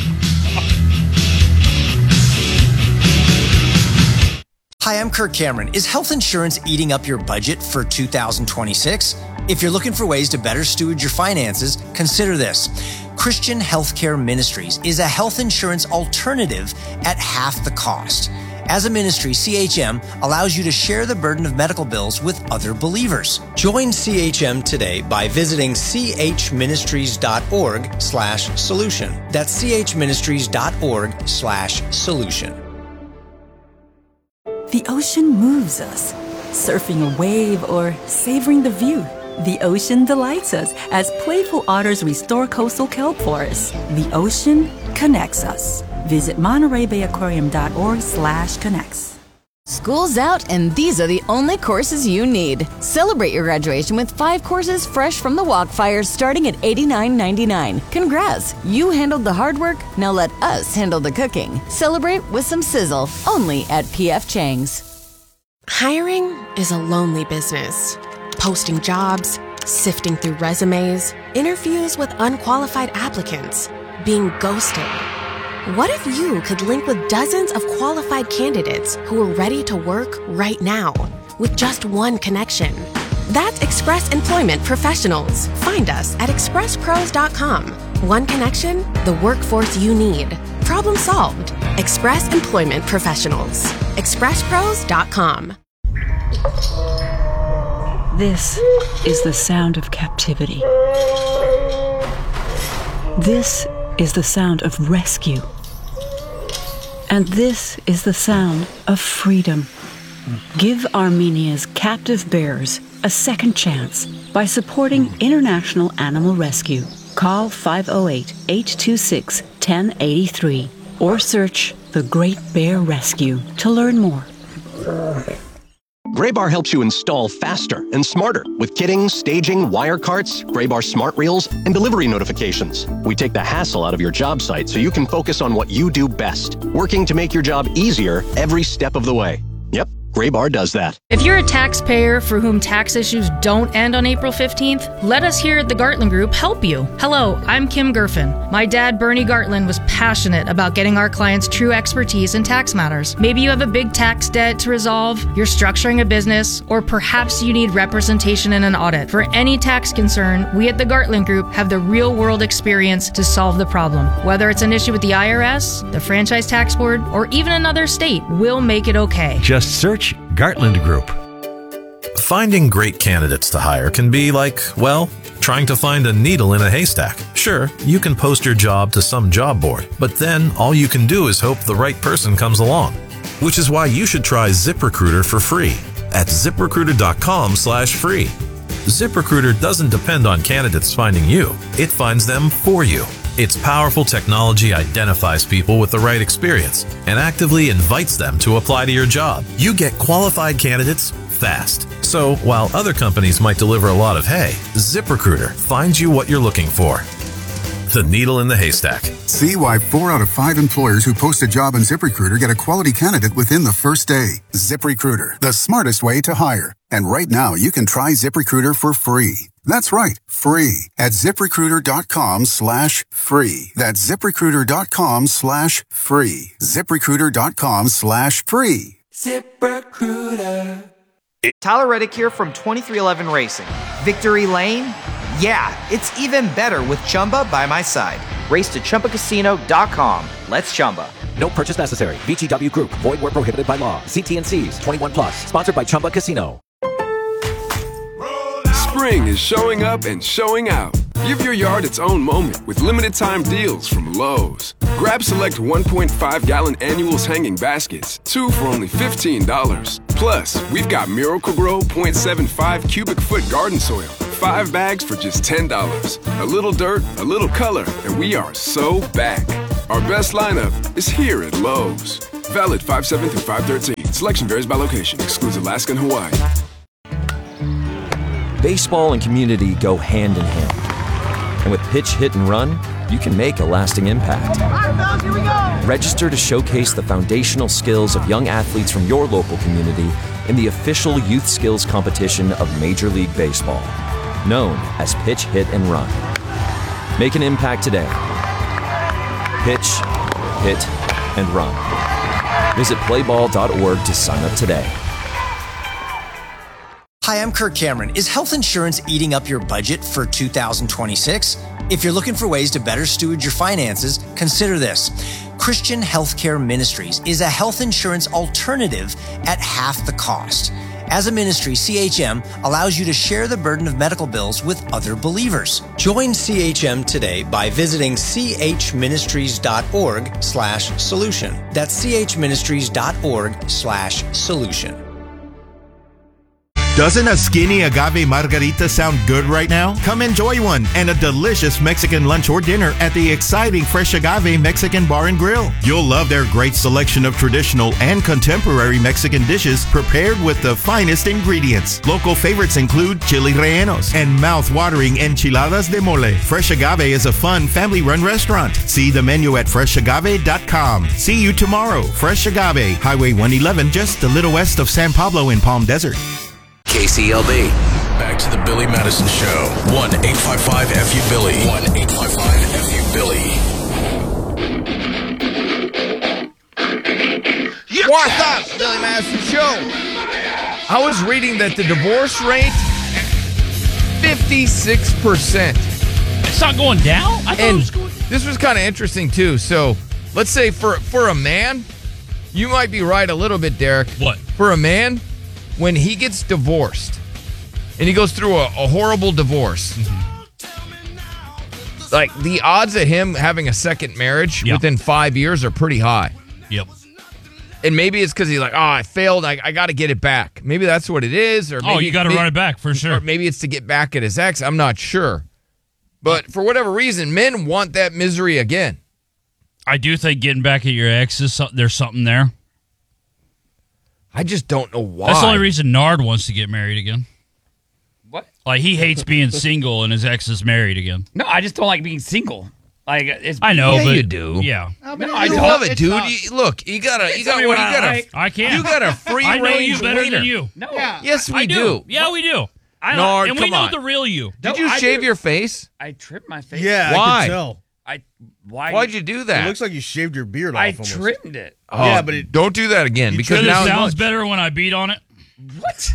Q: Hi, I'm Kirk Cameron. Is health insurance eating up your budget for 2026? If you're looking for ways to better steward your finances, consider this. Christian Healthcare Ministries is a health insurance alternative at half the cost. As a ministry, CHM allows you to share the burden of medical bills with other believers. Join CHM today by visiting chministries.org/solution. That's chministries.org/solution.
V: The ocean moves us, surfing a wave or savoring the view. The ocean delights us as playful otters restore coastal kelp forests. The ocean connects us. Visit MontereyBayAquarium.org/connects.
U: School's out, and these are the only courses you need. Celebrate your graduation with 5 courses fresh from the wok fire starting at $89.99. Congrats! You handled the hard work, now let us handle the cooking. Celebrate with some sizzle, only at P.F. Chang's.
B: Hiring is a lonely business. Posting jobs, sifting through resumes, interviews with unqualified applicants, being ghosted. What if you could link with dozens of qualified candidates who are ready to work right now with just one connection? That's Express Employment Professionals. Find us at expresspros.com. One connection, the workforce you need. Problem solved. Express Employment Professionals. expresspros.com.
V: This is the sound of captivity. This is the sound of rescue. And this is the sound of freedom. Give Armenia's captive bears a second chance by supporting International Animal Rescue. Call 508-826-1083 or search The Great Bear Rescue to learn more.
D: Graybar helps you install faster and smarter with kitting, staging, wire carts, Graybar smart reels, and delivery notifications. We take the hassle out of your job site so you can focus on what you do best, working to make your job easier every step of the way. Yep, Graybar does that.
W: If you're a taxpayer for whom tax issues don't end on April 15th, let us here at the Gartland Group help you. Hello, I'm Kim Gerfen. My dad, Bernie Gartland, was passionate about getting our clients true expertise in tax matters. Maybe you have a big tax debt to resolve, you're structuring a business, or perhaps you need representation in an audit. For any tax concern, we at the Gartland Group have the real-world experience to solve the problem. Whether it's an issue with the IRS, the Franchise Tax Board, or even another state, we'll make it okay.
X: Just search Gartland Group.
E: Finding great candidates to hire can be like, well, trying to find a needle in a haystack. Sure, you can post your job to some job board, but then all you can do is hope the right person comes along. Which is why you should try ZipRecruiter for free at ZipRecruiter.com/free. ZipRecruiter doesn't depend on candidates finding you. It finds them for you. Its powerful technology identifies people with the right experience and actively invites them to apply to your job. You get qualified candidates fast. So while other companies might deliver a lot of hay, ZipRecruiter finds you what you're looking for. The needle in the haystack.
Y: See why 4 out of 5 employers who post a job on ZipRecruiter get a quality candidate within the first day. ZipRecruiter, the smartest way to hire. And right now, you can try ZipRecruiter for free. That's right, free at ZipRecruiter.com/free. That's ZipRecruiter.com/free. ZipRecruiter.com/free.
M: ZipRecruiter. Tyler Reddick here from 2311 Racing. Victory Lane? Yeah, it's even better with Chumba by my side. Race to ChumbaCasino.com. Let's Chumba.
N: No purchase necessary. VGW Group. Void where prohibited by law. See T&Cs. 21 plus. Sponsored by Chumba Casino.
P: Spring is showing up and showing out. Give your yard its own moment with limited time deals from Lowe's. Grab select 1.5-gallon annuals hanging baskets, 2 for only $15. Plus, we've got Miracle-Gro 0.75 cubic foot garden soil, 5 bags for just $10. A little dirt, a little color, and we are so back. Our best lineup is here at Lowe's. Valid 5/7 through 5/13. Selection varies by location. Excludes Alaska and Hawaii.
N: Baseball and community go hand in hand. And with Pitch, Hit, and Run, you can make a lasting impact. Register to showcase the foundational skills of young athletes from your local community in the official youth skills competition of Major League Baseball, known as Pitch, Hit, and Run. Make an impact today. Pitch, hit, and run. Visit playball.org to sign up today.
Q: Hi, I'm Kirk Cameron. Is health insurance eating up your budget for 2026? If you're looking for ways to better steward your finances, consider this. Christian Healthcare Ministries is a health insurance alternative at half the cost. As a ministry, CHM allows you to share the burden of medical bills with other believers. Join CHM today by visiting chministries.org/solution. That's chministries.org/solution.
C: Doesn't a skinny agave margarita sound good right now? Come enjoy one and a delicious Mexican lunch or dinner at the exciting Fresh Agave Mexican Bar and Grill. You'll love their great selection of traditional and contemporary Mexican dishes prepared with the finest ingredients. Local favorites include chili rellenos and mouth-watering enchiladas de mole. Fresh Agave is a fun, family-run restaurant. See the menu at freshagave.com. See you tomorrow. Fresh Agave, Highway 111, just a little west of San Pablo in Palm Desert.
I: KCLB. Back to the Billy Madison Show. 1-855-FU-BILLY. 1-855-FU-BILLY.
F: What's up, Billy Madison Show? I was reading that the divorce rate, 56%.
H: It's not going down? I thought it was going down.
F: This was kind of interesting, too. So, let's say for a man, you might be right a little bit, Derek.
H: What?
F: For a man, when he gets divorced and he goes through a horrible divorce, like the odds of him having a second marriage within 5 years are pretty high.
H: Yep.
F: And maybe it's because he's like, I failed. I got to get it back. Maybe that's what it is. Or maybe,
H: you got to run it back for sure.
F: Or maybe it's to get back at his ex. I'm not sure. But for whatever reason, men want that misery again.
H: I do think getting back at your ex, there's something there.
F: I just don't know why.
H: That's the only reason Nard wants to get married again.
J: What?
H: Like, he hates being single and his ex is married again.
J: No, I just don't like being single. Like,
H: I know, but
F: you do.
H: Yeah.
J: No,
F: I love it, dude. Look, you got
H: I can't.
F: You got a free
H: I know
F: range
H: you better
F: wiener.
H: than you.
J: No.
K: Yeah.
F: Yes, we
H: I
F: do.
H: Yeah, we do.
F: Nard,
H: and we
F: come
H: know
F: on.
H: the real you.
F: Did you shave your face?
J: I trimmed my face.
A: Yeah,
F: Why?
A: I could tell.
F: Why'd you do that?
A: It looks like you shaved your beard off.
J: I
A: almost.
J: trimmed it.
F: Oh,
A: yeah, but
F: don't do that again because
H: It
F: now
H: sounds better when I beat on it.
J: What?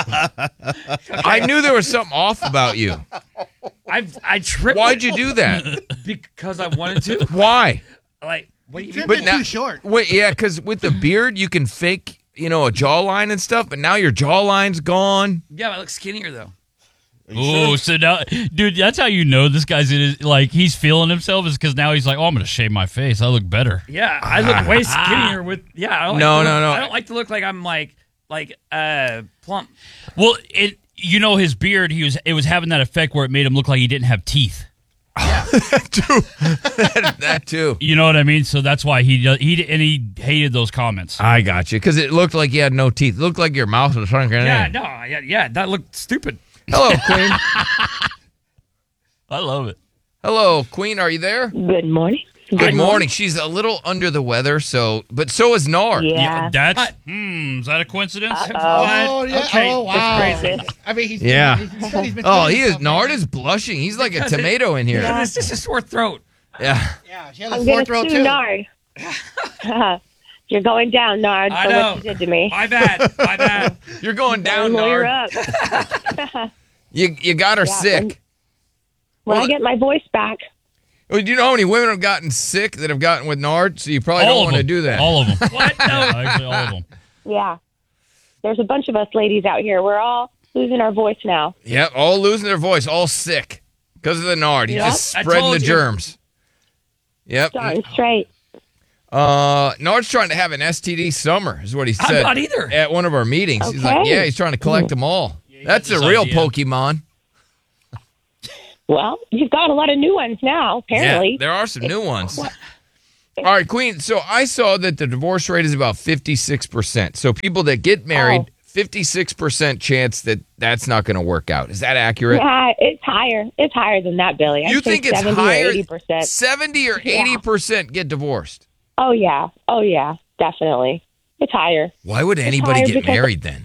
F: I knew there was something off about you.
J: I trimmed.
F: Why'd you do that?
J: Because I wanted to.
F: Why?
J: Like, what do you mean?
K: Trimmed it too short.
F: Wait, yeah, because with the beard you can fake, a jawline and stuff, but now your jawline's gone.
J: Yeah, I look skinnier though.
H: Oh, so now, dude, that's how you know this guy's he's feeling himself is because now he's like, I'm going to shave my face. I look better.
J: Yeah, I look way skinnier with. Yeah, I don't like
F: No.
J: I don't like to look like I'm like plump.
H: Well, his beard, it was having that effect where it made him look like he didn't have teeth.
J: Yeah,
F: that too.
H: You know what I mean? So that's why he hated those comments.
F: I got you because it looked like you had no teeth. It looked like your mouth was shrunken in.
J: Yeah, that looked stupid.
F: Hello, Queen.
H: I love it.
F: Hello, Queen. Are you there?
O: Good morning.
F: Good morning. She's a little under the weather, but so is Nard.
O: Yeah.
H: Is that a coincidence?
K: Oh, yeah.
J: Okay.
K: Oh, wow.
J: That's crazy.
K: I mean, he's
F: Yeah.
K: he's been
F: Nard is blushing. He's like a tomato in here.
J: It's just a sore throat.
F: Yeah.
K: Yeah, she has a
O: I'm
K: sore
O: going
K: throat
O: to sue
K: too.
O: Nard. You're going down, Nard,
J: I
O: for
J: know.
O: what you did to me.
J: My bad.
F: You're going down,
O: Lawyer
F: Nard.
O: up.
F: You got her sick.
O: When I get my voice back.
F: Well, do you know how many women have gotten sick that have gotten with Nard? So you probably don't want to do that.
H: All of them.
J: What? No.
H: Actually, all of them.
O: Yeah. There's a bunch of us ladies out here. We're all losing our voice now.
F: Yep, all losing their voice, all sick because of the Nard. He's just
J: I
F: spreading
J: told
F: the
J: you.
F: germs. Yep.
O: Darn straight.
F: Nard's trying to have an STD summer, is what he said.
J: I'm not either.
F: At one of our meetings. He's like,
O: Okay.
F: yeah, he's trying to collect them all. That's a
H: this
F: real
H: idea.
F: Pokemon.
O: Well, you've got a lot of new ones now, apparently.
F: Yeah, there are some new ones. All right, Queen. So I saw that the divorce rate is about 56%. So people that get married, 56% chance that that's not going to work out. Is that accurate?
O: Yeah, it's higher. It's higher than that, Billy.
F: You think it's higher?
O: Or 80%.
F: 70 or 80% get divorced?
O: Oh, yeah. Oh, yeah. Definitely. It's higher.
F: Why would anybody get married then?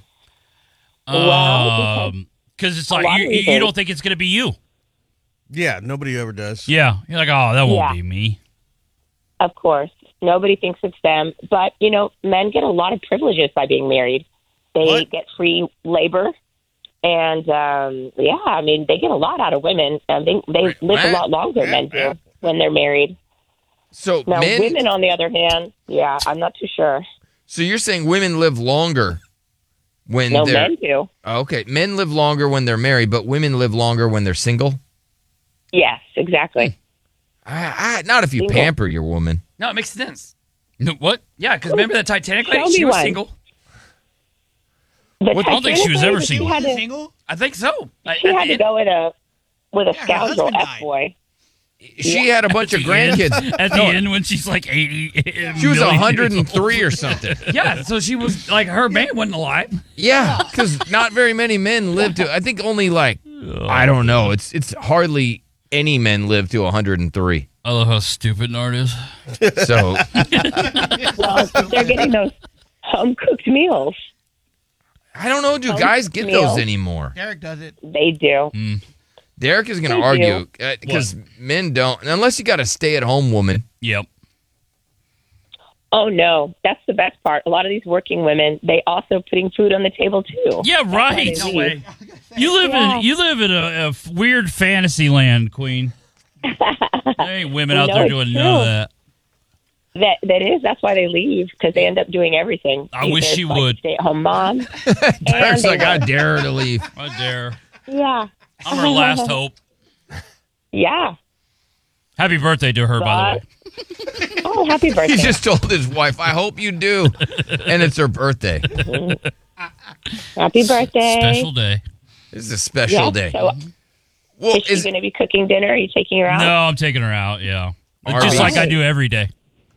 H: Because it's like you don't think it's going to be you.
A: Yeah, nobody ever does.
H: Yeah. You're like, oh, that won't be me.
O: Of course. Nobody thinks it's them. But, men get a lot of privileges by being married. They get free labor. And, they get a lot out of women. They live a lot longer than men do when they're married.
F: So
O: now, women, on the other hand, I'm not too sure.
F: So you're saying women live longer when
O: they're...
F: men
O: do.
F: Okay. Men live longer when they're married, but women live longer when they're single?
O: Yes, exactly.
F: Not if you pamper your woman.
J: No, it makes sense.
H: No, what?
J: Yeah, because remember the Titanic lady?
O: Show
J: She
O: me
J: was
O: one.
J: single.
O: The
H: I don't think she was ever single.
K: Single?
J: I think so.
O: She had to go with a scoundrel F-boy.
F: She had a bunch of grandkids.
H: At the end when she's like 80.
F: She was 103 or something.
J: Yeah, so she was like, her man wasn't alive.
F: Yeah, because not very many men live to, I think only I don't know. It's hardly any men live to 103.
H: I love how stupid Nard is.
F: So.
O: Well, they're getting those home-cooked meals.
F: I don't know. Do guys get those anymore?
K: Derek does it.
O: They do.
F: Derek is going to argue because men don't, unless you got a stay-at-home woman.
H: Yep.
O: Oh, no. That's the best part. A lot of these working women, they also putting food on the table, too.
H: Yeah, right.
J: No way.
H: You live in a weird fantasy land, Queen. There ain't women out there doing none of that.
O: That is. That's why they leave, because they end up doing everything.
H: I wish she would.
O: Stay-at-home mom.
F: Derek's like, I dare her to leave.
H: I dare.
O: Yeah.
H: I'm her last hope.
O: Yeah.
H: Happy birthday to her, by the way.
O: Oh, happy birthday.
F: He just told his wife, I hope you do. And it's her birthday.
O: Happy birthday.
H: Special day.
F: This is a special day.
O: So,
F: well,
O: is she going to be cooking dinner? Are you taking her out?
H: No, I'm taking her out, yeah. Just like I do every day.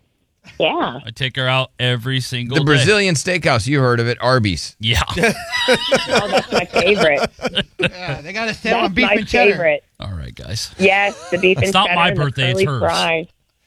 O: Yeah.
H: I take her out every single
F: day.
H: day.
F: The Brazilian steakhouse, you heard of it, Arby's.
H: Yeah.
O: Oh, that's my favorite.
K: Yeah, they got to stand on
O: That's
K: beef
O: my
K: and cheddar.
O: favorite.
H: All right, guys.
O: Yes, the beef and
H: It's
O: cheddar.
H: not my
O: and the
H: birthday, it's
O: curly
H: hers.
O: fries.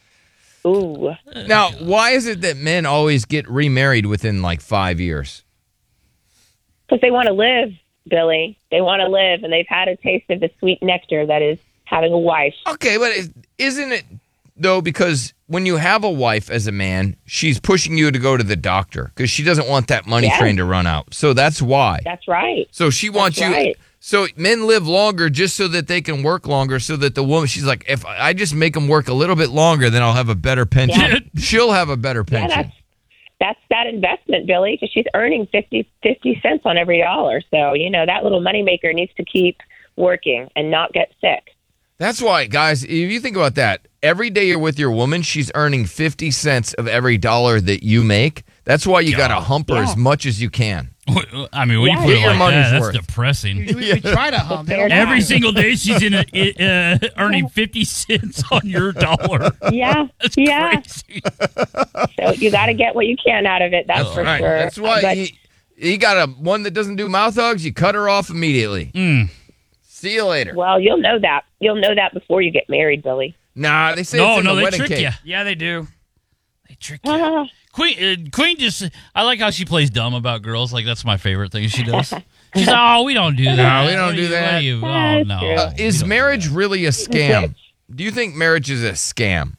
O: Ooh.
F: Now, why is it that men always get remarried within 5 years?
O: Because they want to live, Billy. They want to live, and they've had a taste of the sweet nectar that is having a wife.
F: Okay, but isn't it, though, because when you have a wife as a man, she's pushing you to go to the doctor because she doesn't want that money train to run out. So that's why.
O: That's right.
F: So she wants you.
O: Right.
F: So men live longer just so that they can work longer so that the woman, she's like, if I just make them work a little bit longer, then I'll have a better pension. Yeah. She'll have a better pension.
O: Yeah, that's that investment, Billy, because she's earning 50 cents on every dollar. So, that little moneymaker needs to keep working and not get sick.
F: That's why, guys, if you think about that, every day you're with your woman, she's earning 50 cents of every dollar that you make. That's why you got to hump her as much as you can.
H: I mean, when you put it like that, that's
F: worth.
H: Depressing.
K: We try to hump.
H: Every single day she's earning 50 cents on your dollar.
O: Yeah,
H: that's
O: crazy. So you got to get what you can out of it, that's for sure.
F: That's why you got one that doesn't do mouth hugs, you cut her off immediately. See you later.
O: Well, you'll know that. You'll know that before you get married, Billy.
F: Nah, they say it's in the
H: they
F: wedding
H: trick
F: cake.
H: you. Yeah, they do. They trick you. Queen just, I like how she plays dumb about girls. Like, that's my favorite thing she does. She's like, oh, we don't do that.
F: No, we don't do that.
H: Oh, no.
F: Is marriage really a scam? Do you think marriage is a scam?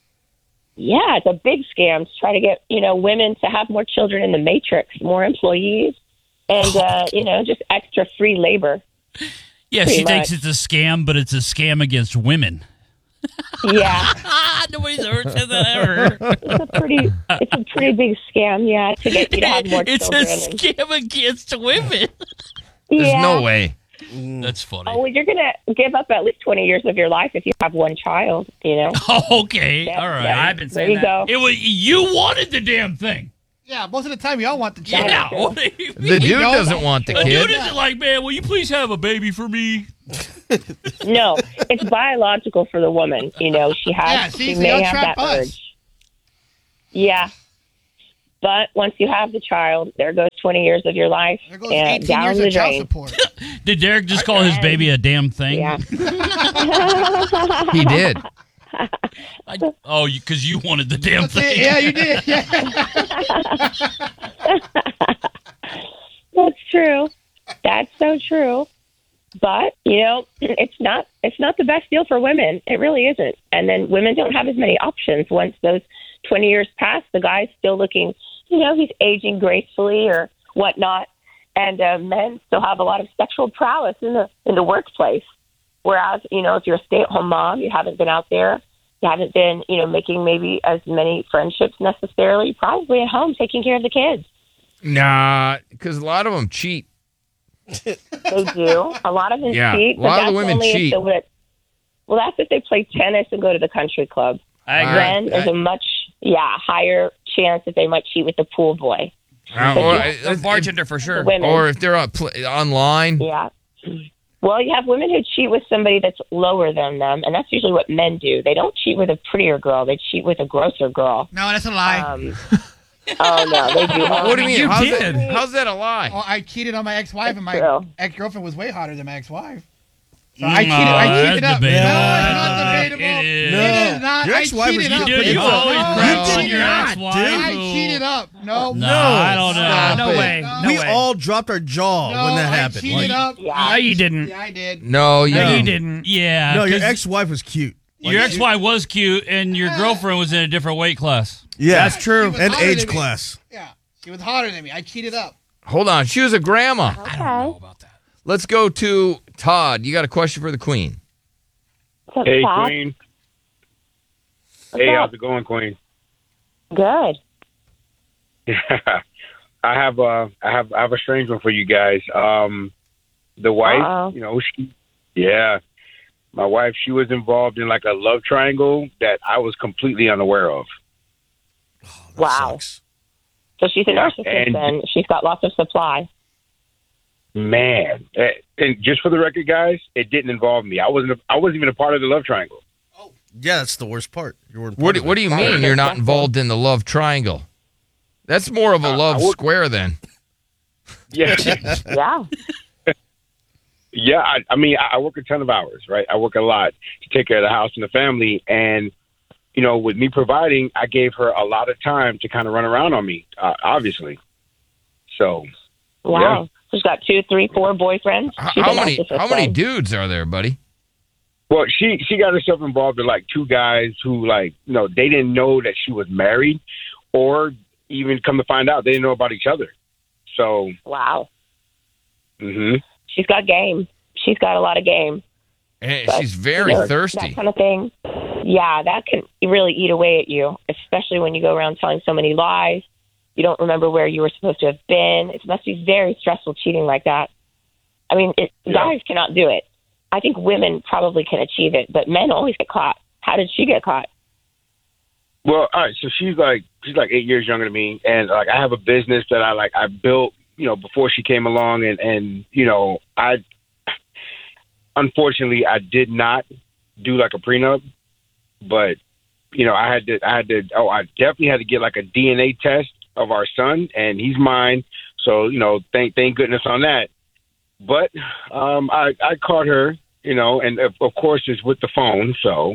O: Yeah, it's a big scam to try to get, women to have more children in the matrix, more employees, and, just extra free labor.
H: Yeah, she thinks it's a scam, but it's a scam against women.
O: Yeah.
H: Nobody's ever said that ever.
O: It's a pretty big scam, yeah, to get you to have more children.
H: It's a scam against women.
F: There's no way.
H: That's funny.
O: Oh, well, you're going to give up at least 20 years of your life if you have one child,
H: Oh, okay. All right.
J: I've been saying that.
O: There you
H: go. You wanted the damn thing.
K: Yeah, most of the time, y'all want the child.
H: Yeah.
F: The dude doesn't want the kid.
H: The dude isn't like, man, will you please have a baby for me?
O: No, it's biological for the woman. You know, she may have that urge. Yeah. But once you have the child, there goes 20 years of your life.
K: There goes
O: and
K: 18
O: down
K: years
O: the
K: of child
O: drain.
K: support.
H: Did Derek just call his baby a damn thing?
O: Yeah.
F: He did.
H: Because you wanted the damn thing.
K: Yeah, you did.
O: That's true. That's so true. But, you know, it's not the best deal for women. It really isn't. And then women don't have as many options. Once those 20 years pass, the guy's still looking, you know, he's aging gracefully or whatnot. And men still have a lot of sexual prowess in the workplace. Whereas, you know, if you're a stay-at-home mom, you haven't been out there, you haven't been, you know, making maybe as many friendships necessarily. You're probably at home taking care of the kids.
F: Nah, because a lot of them cheat.
O: They do. A lot of them cheat.
F: A lot of the women cheat.
O: Well, that's if they play tennis and go to the country club.
J: I agree.
O: Then there's a much higher chance that they might cheat with the pool boy.
J: The bartender for sure.
F: Or if they're online.
O: Yeah. Well, you have women who cheat with somebody that's lower than them, and that's usually what men do. They don't cheat with a prettier girl. They cheat with a grosser girl.
K: No, that's a lie.
O: Oh, no, they do.
F: What do you mean?
J: You
F: How's that a lie?
K: Oh, I cheated on my ex-wife, and my
O: true.
K: ex-girlfriend was way hotter than my ex-wife. So
H: I
K: cheated
H: that's
K: up.
H: debatable.
K: No, it's not debatable.
H: It is.
K: It is not.
A: Your ex-wife was
K: cheated up.
H: You always crap on your
A: not,
H: ex-wife.
K: I cheated up. No.
H: No, I don't know.
A: Stop
J: No
A: it.
J: way. No
A: We
J: way.
A: all dropped our jaw when that happened.
K: I cheated up.
J: No, you didn't.
K: Yeah, I did.
F: No, you
J: No, you
F: didn't.
J: didn't.
H: Yeah.
A: No, your
H: 'cause
A: ex-wife was cute.
H: your ex-wife was cute, and your girlfriend was in a different weight class.
A: Yeah,
J: That's true.
K: was
A: And
K: hotter
A: age
K: than me.
A: class.
K: Yeah, she was hotter than me. I cheated up.
F: Hold on. She was a grandma.
O: Okay.
H: I don't know about that.
F: Let's go to Todd. You got a question for the queen.
O: What's up,
G: Hey,
O: Todd?
G: Queen.
O: What's
G: Hey,
O: up?
G: how's it going, Queen?
O: Good.
G: I have a strange one for you guys. The wife,
O: Uh-oh.
G: you know, my wife, she was involved in like a love triangle that I was completely unaware of.
O: Wow.
A: Sucks.
O: So she's a narcissist,
G: And-
O: then. She's got lots of supply.
G: Man, and just for the record, guys, it didn't involve me. I wasn't even a part of the love triangle.
A: Yeah, that's the worst part. You weren't
F: What
A: part
F: do
A: of it.
F: you mean you're not involved in the love triangle? That's more of a love square then.
G: Yeah,
O: Yeah.
G: yeah. I mean, I work a ton of hours, right? I work a lot to take care of the house and the family, and you know, with me providing, I gave her a lot of time to kind of run around on me, obviously. So,
O: Wow.
G: yeah.
O: She's got 2, 3, 4 boyfriends. She's
F: How
O: a
F: many
O: narcissist then.
F: dudes are there, buddy?
G: Well, she got herself involved with like 2 guys who, like, you know, they didn't know that she was married, or even come to find out they didn't know about each other. So,
O: Wow.
G: hmm
O: She's got game. She's got a lot of game.
F: And
O: But,
F: she's very
O: you know,
F: thirsty.
O: That kind of thing. Yeah, that can really eat away at you, especially when you go around telling so many lies. You don't remember where you were supposed to have been. It must be very stressful cheating like that. I mean, guys cannot do it. I think women probably can achieve it, but men always get caught. How did she get caught?
G: Well, all right. So she's like 8 years younger than me, and like I have a business that I built, you know, before she came along, and you know, unfortunately I did not do like a prenup, but you know, I definitely had to get like a DNA test of our son, and he's mine. So, you know, thank goodness on that. But I caught her, you know, and of course it's with the phone. So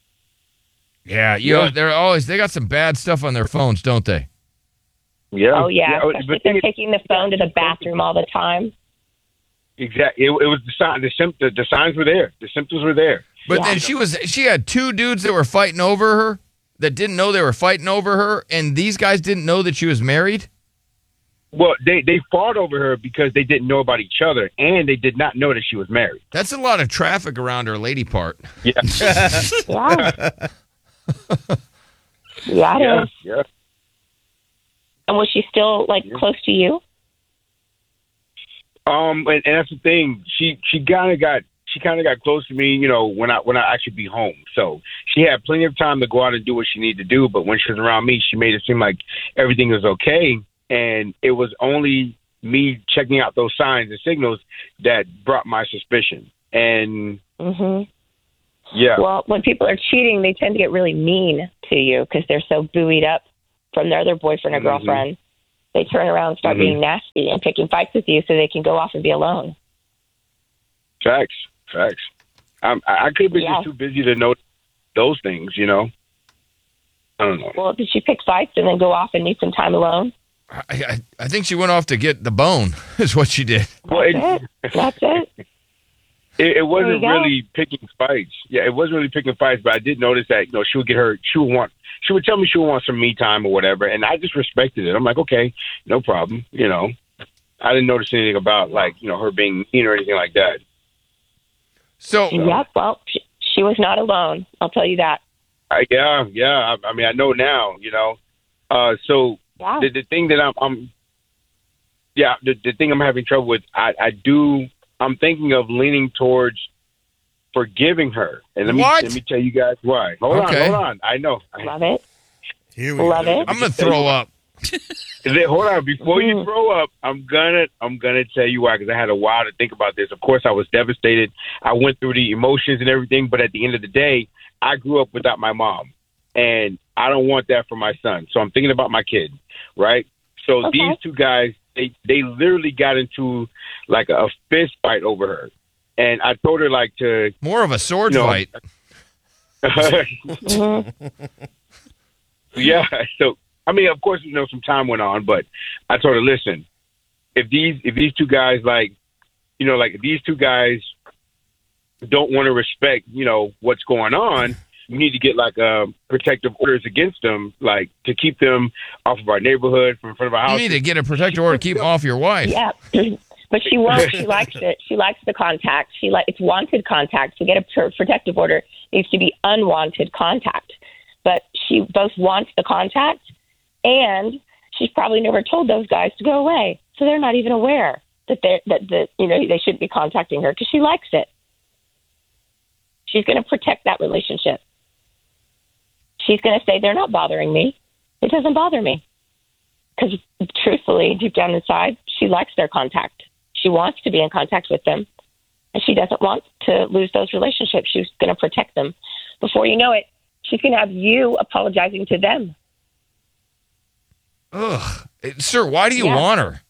F: Yeah, they got some bad stuff on their phones, don't they?
G: yeah.
O: Oh, yeah.
G: but
O: Especially if they're taking the phone to the bathroom all the time.
G: Exactly. It was the sign. The signs were there. The symptoms were there.
F: But then she had 2 dudes that were fighting over her that didn't know they were fighting over her, and these guys didn't know that she was married?
G: Well, they fought over her because they didn't know about each other, and they did not know that she was married.
F: That's a lot of traffic around her lady part.
G: Yeah.
O: Yeah. Yeah, it is.
G: Yeah.
O: And was she still, close to you?
G: And that's the thing. She kind of got close to me, you know, when I actually be home. So she had plenty of time to go out and do what she needed to do. But when she was around me, she made it seem like everything was okay. And it was only me checking out those signs and signals that brought my suspicion. And
O: Mm-hmm.
G: yeah.
O: Well, when people are cheating, they tend to get really mean to you because they're so buoyed up from their other boyfriend or girlfriend. They turn around and start being nasty and picking fights with you so they can go off and be alone.
G: Facts. I could be just too busy to know those things, you know. I don't know.
O: Well, did she pick fights and then go off and need some time alone?
F: I think she went off to get the bone, is what she did.
O: That's it.
G: It wasn't really picking fights. Yeah, it wasn't really picking fights, but I did notice that, you know, she would tell me she would want some me time or whatever, and I just respected it. I'm like, okay, no problem, you know. I didn't notice anything about, like, you know, her being mean or anything like that.
O: Yep, well, she was not alone. I'll tell you that.
G: Yeah. I mean, I know now, you know. The thing that the thing I'm having trouble with, I'm thinking of leaning towards forgiving her. And let me tell you guys why. Hold on. I know.
O: Love it.
A: Here
O: we Love it.
F: I'm going to throw up.
G: Hold on. Before you throw up, I'm gonna tell you why, because I had a while to think about this. Of course, I was devastated. I went through the emotions and everything, but at the end of the day, I grew up without my mom, and I don't want that for my son. So I'm thinking about my kid, right? So these two guys, they literally got into like a fist fight over her, and I told her like to
F: more of a sword fight.
G: Yeah. So I mean, of course, you know, some time went on, but I told her, listen, if these two guys if these two guys don't want to respect, you know, what's going on, you need to get like protective orders against them, like to keep them off of our neighborhood, from in front of our house.
F: You need to get a protective order to keep them off your wife.
O: Yeah, but she won't. She likes it. She likes the contact. It's wanted contact. To get a protective order, it needs to be unwanted contact. But she both wants the contact, and she's probably never told those guys to go away, so they're not even aware that they shouldn't be contacting her because she likes it. She's going to protect that relationship. She's going to say, they're not bothering me. It doesn't bother me. Because truthfully, deep down inside, she likes their contact. She wants to be in contact with them. And she doesn't want to lose those relationships. She's going to protect them. Before you know it, she's going to have you apologizing to them.
F: Ugh. Sir, why do you want her?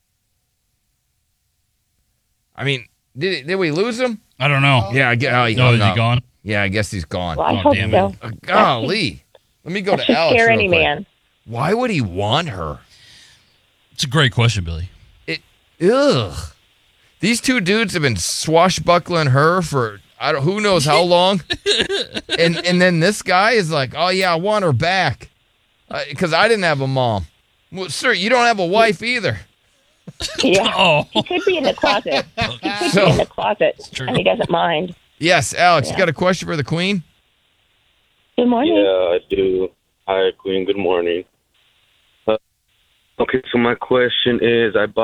F: I mean, did we lose him?
H: I don't know.
F: Yeah, I get.
H: Is he gone?
F: Yeah, I guess he's gone.
O: Well, I hope
F: damn
O: so.
F: it. Golly. Let me go
O: That
F: to
O: should
F: Alex
O: scare
F: real
O: any
F: quick.
O: man.
F: Why would he want her?
H: It's a great question, Billy.
F: Ugh. These two dudes have been swashbuckling her for who knows how long. and then this guy is like, oh yeah, I want her back. Because I didn't have a mom. Well, sir, you don't have a wife either.
O: Yeah. He could be in the closet. He could be in the closet, and he doesn't mind.
F: Yes, Alex, you got a question for the Queen?
O: Good morning.
L: Yeah, I do. Hi, Queen. Good morning. Okay, so my question is, I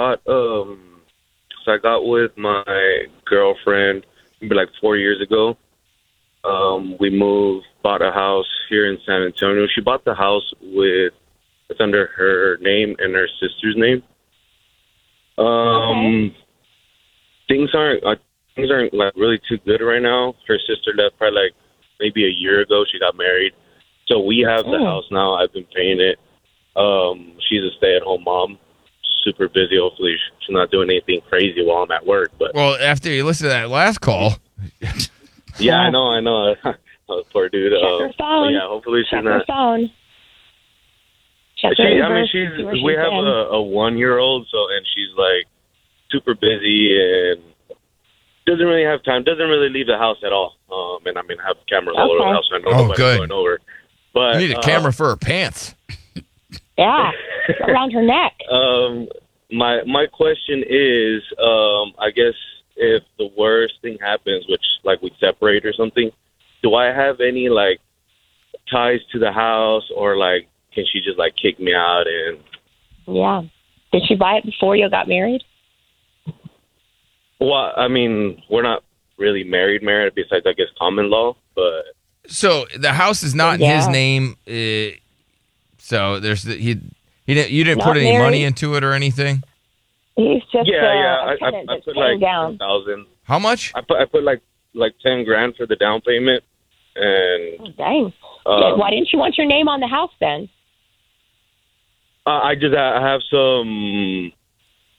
L: got with my girlfriend maybe like 4 years ago. We bought a house here in San Antonio. She bought the house it's under her name and her sister's name. Things aren't like really too good right now. Her sister left probably like maybe a year ago. She got married, so we have the house now. I've been paying it. She's a stay-at-home mom, super busy. Hopefully, she's not doing anything crazy while I'm at work. But
F: well, after you listen to that last call,
L: yeah, I know. Poor dude.
O: Check her phone.
L: Yeah, hopefully she's
O: Check
L: not.
O: her phone. Check her inverse,
L: we have a 1-year-old, and she's like super busy and doesn't really have time. Doesn't really leave the house at all. And I mean, have cameras all over the house. So I know nobody's going over. But
F: you need a camera for her pants.
O: Yeah, around her neck.
L: My question is, I guess if the worst thing happens, which like we separate or something, do I have any like ties to the house, or like can she just like kick me out? And
O: yeah, did she buy it before you got married?
L: Well, I mean, we're not really married, besides I guess common law, but
F: so the house is not in his name. So there's you didn't put any money into it or anything.
O: He's just
L: I
O: tenant
L: put
O: paying
L: like
O: down.
L: 10,000.
F: How much?
L: I put like $10,000 for the down payment, and
O: dang. Why didn't you want your name on the house then?
L: I have some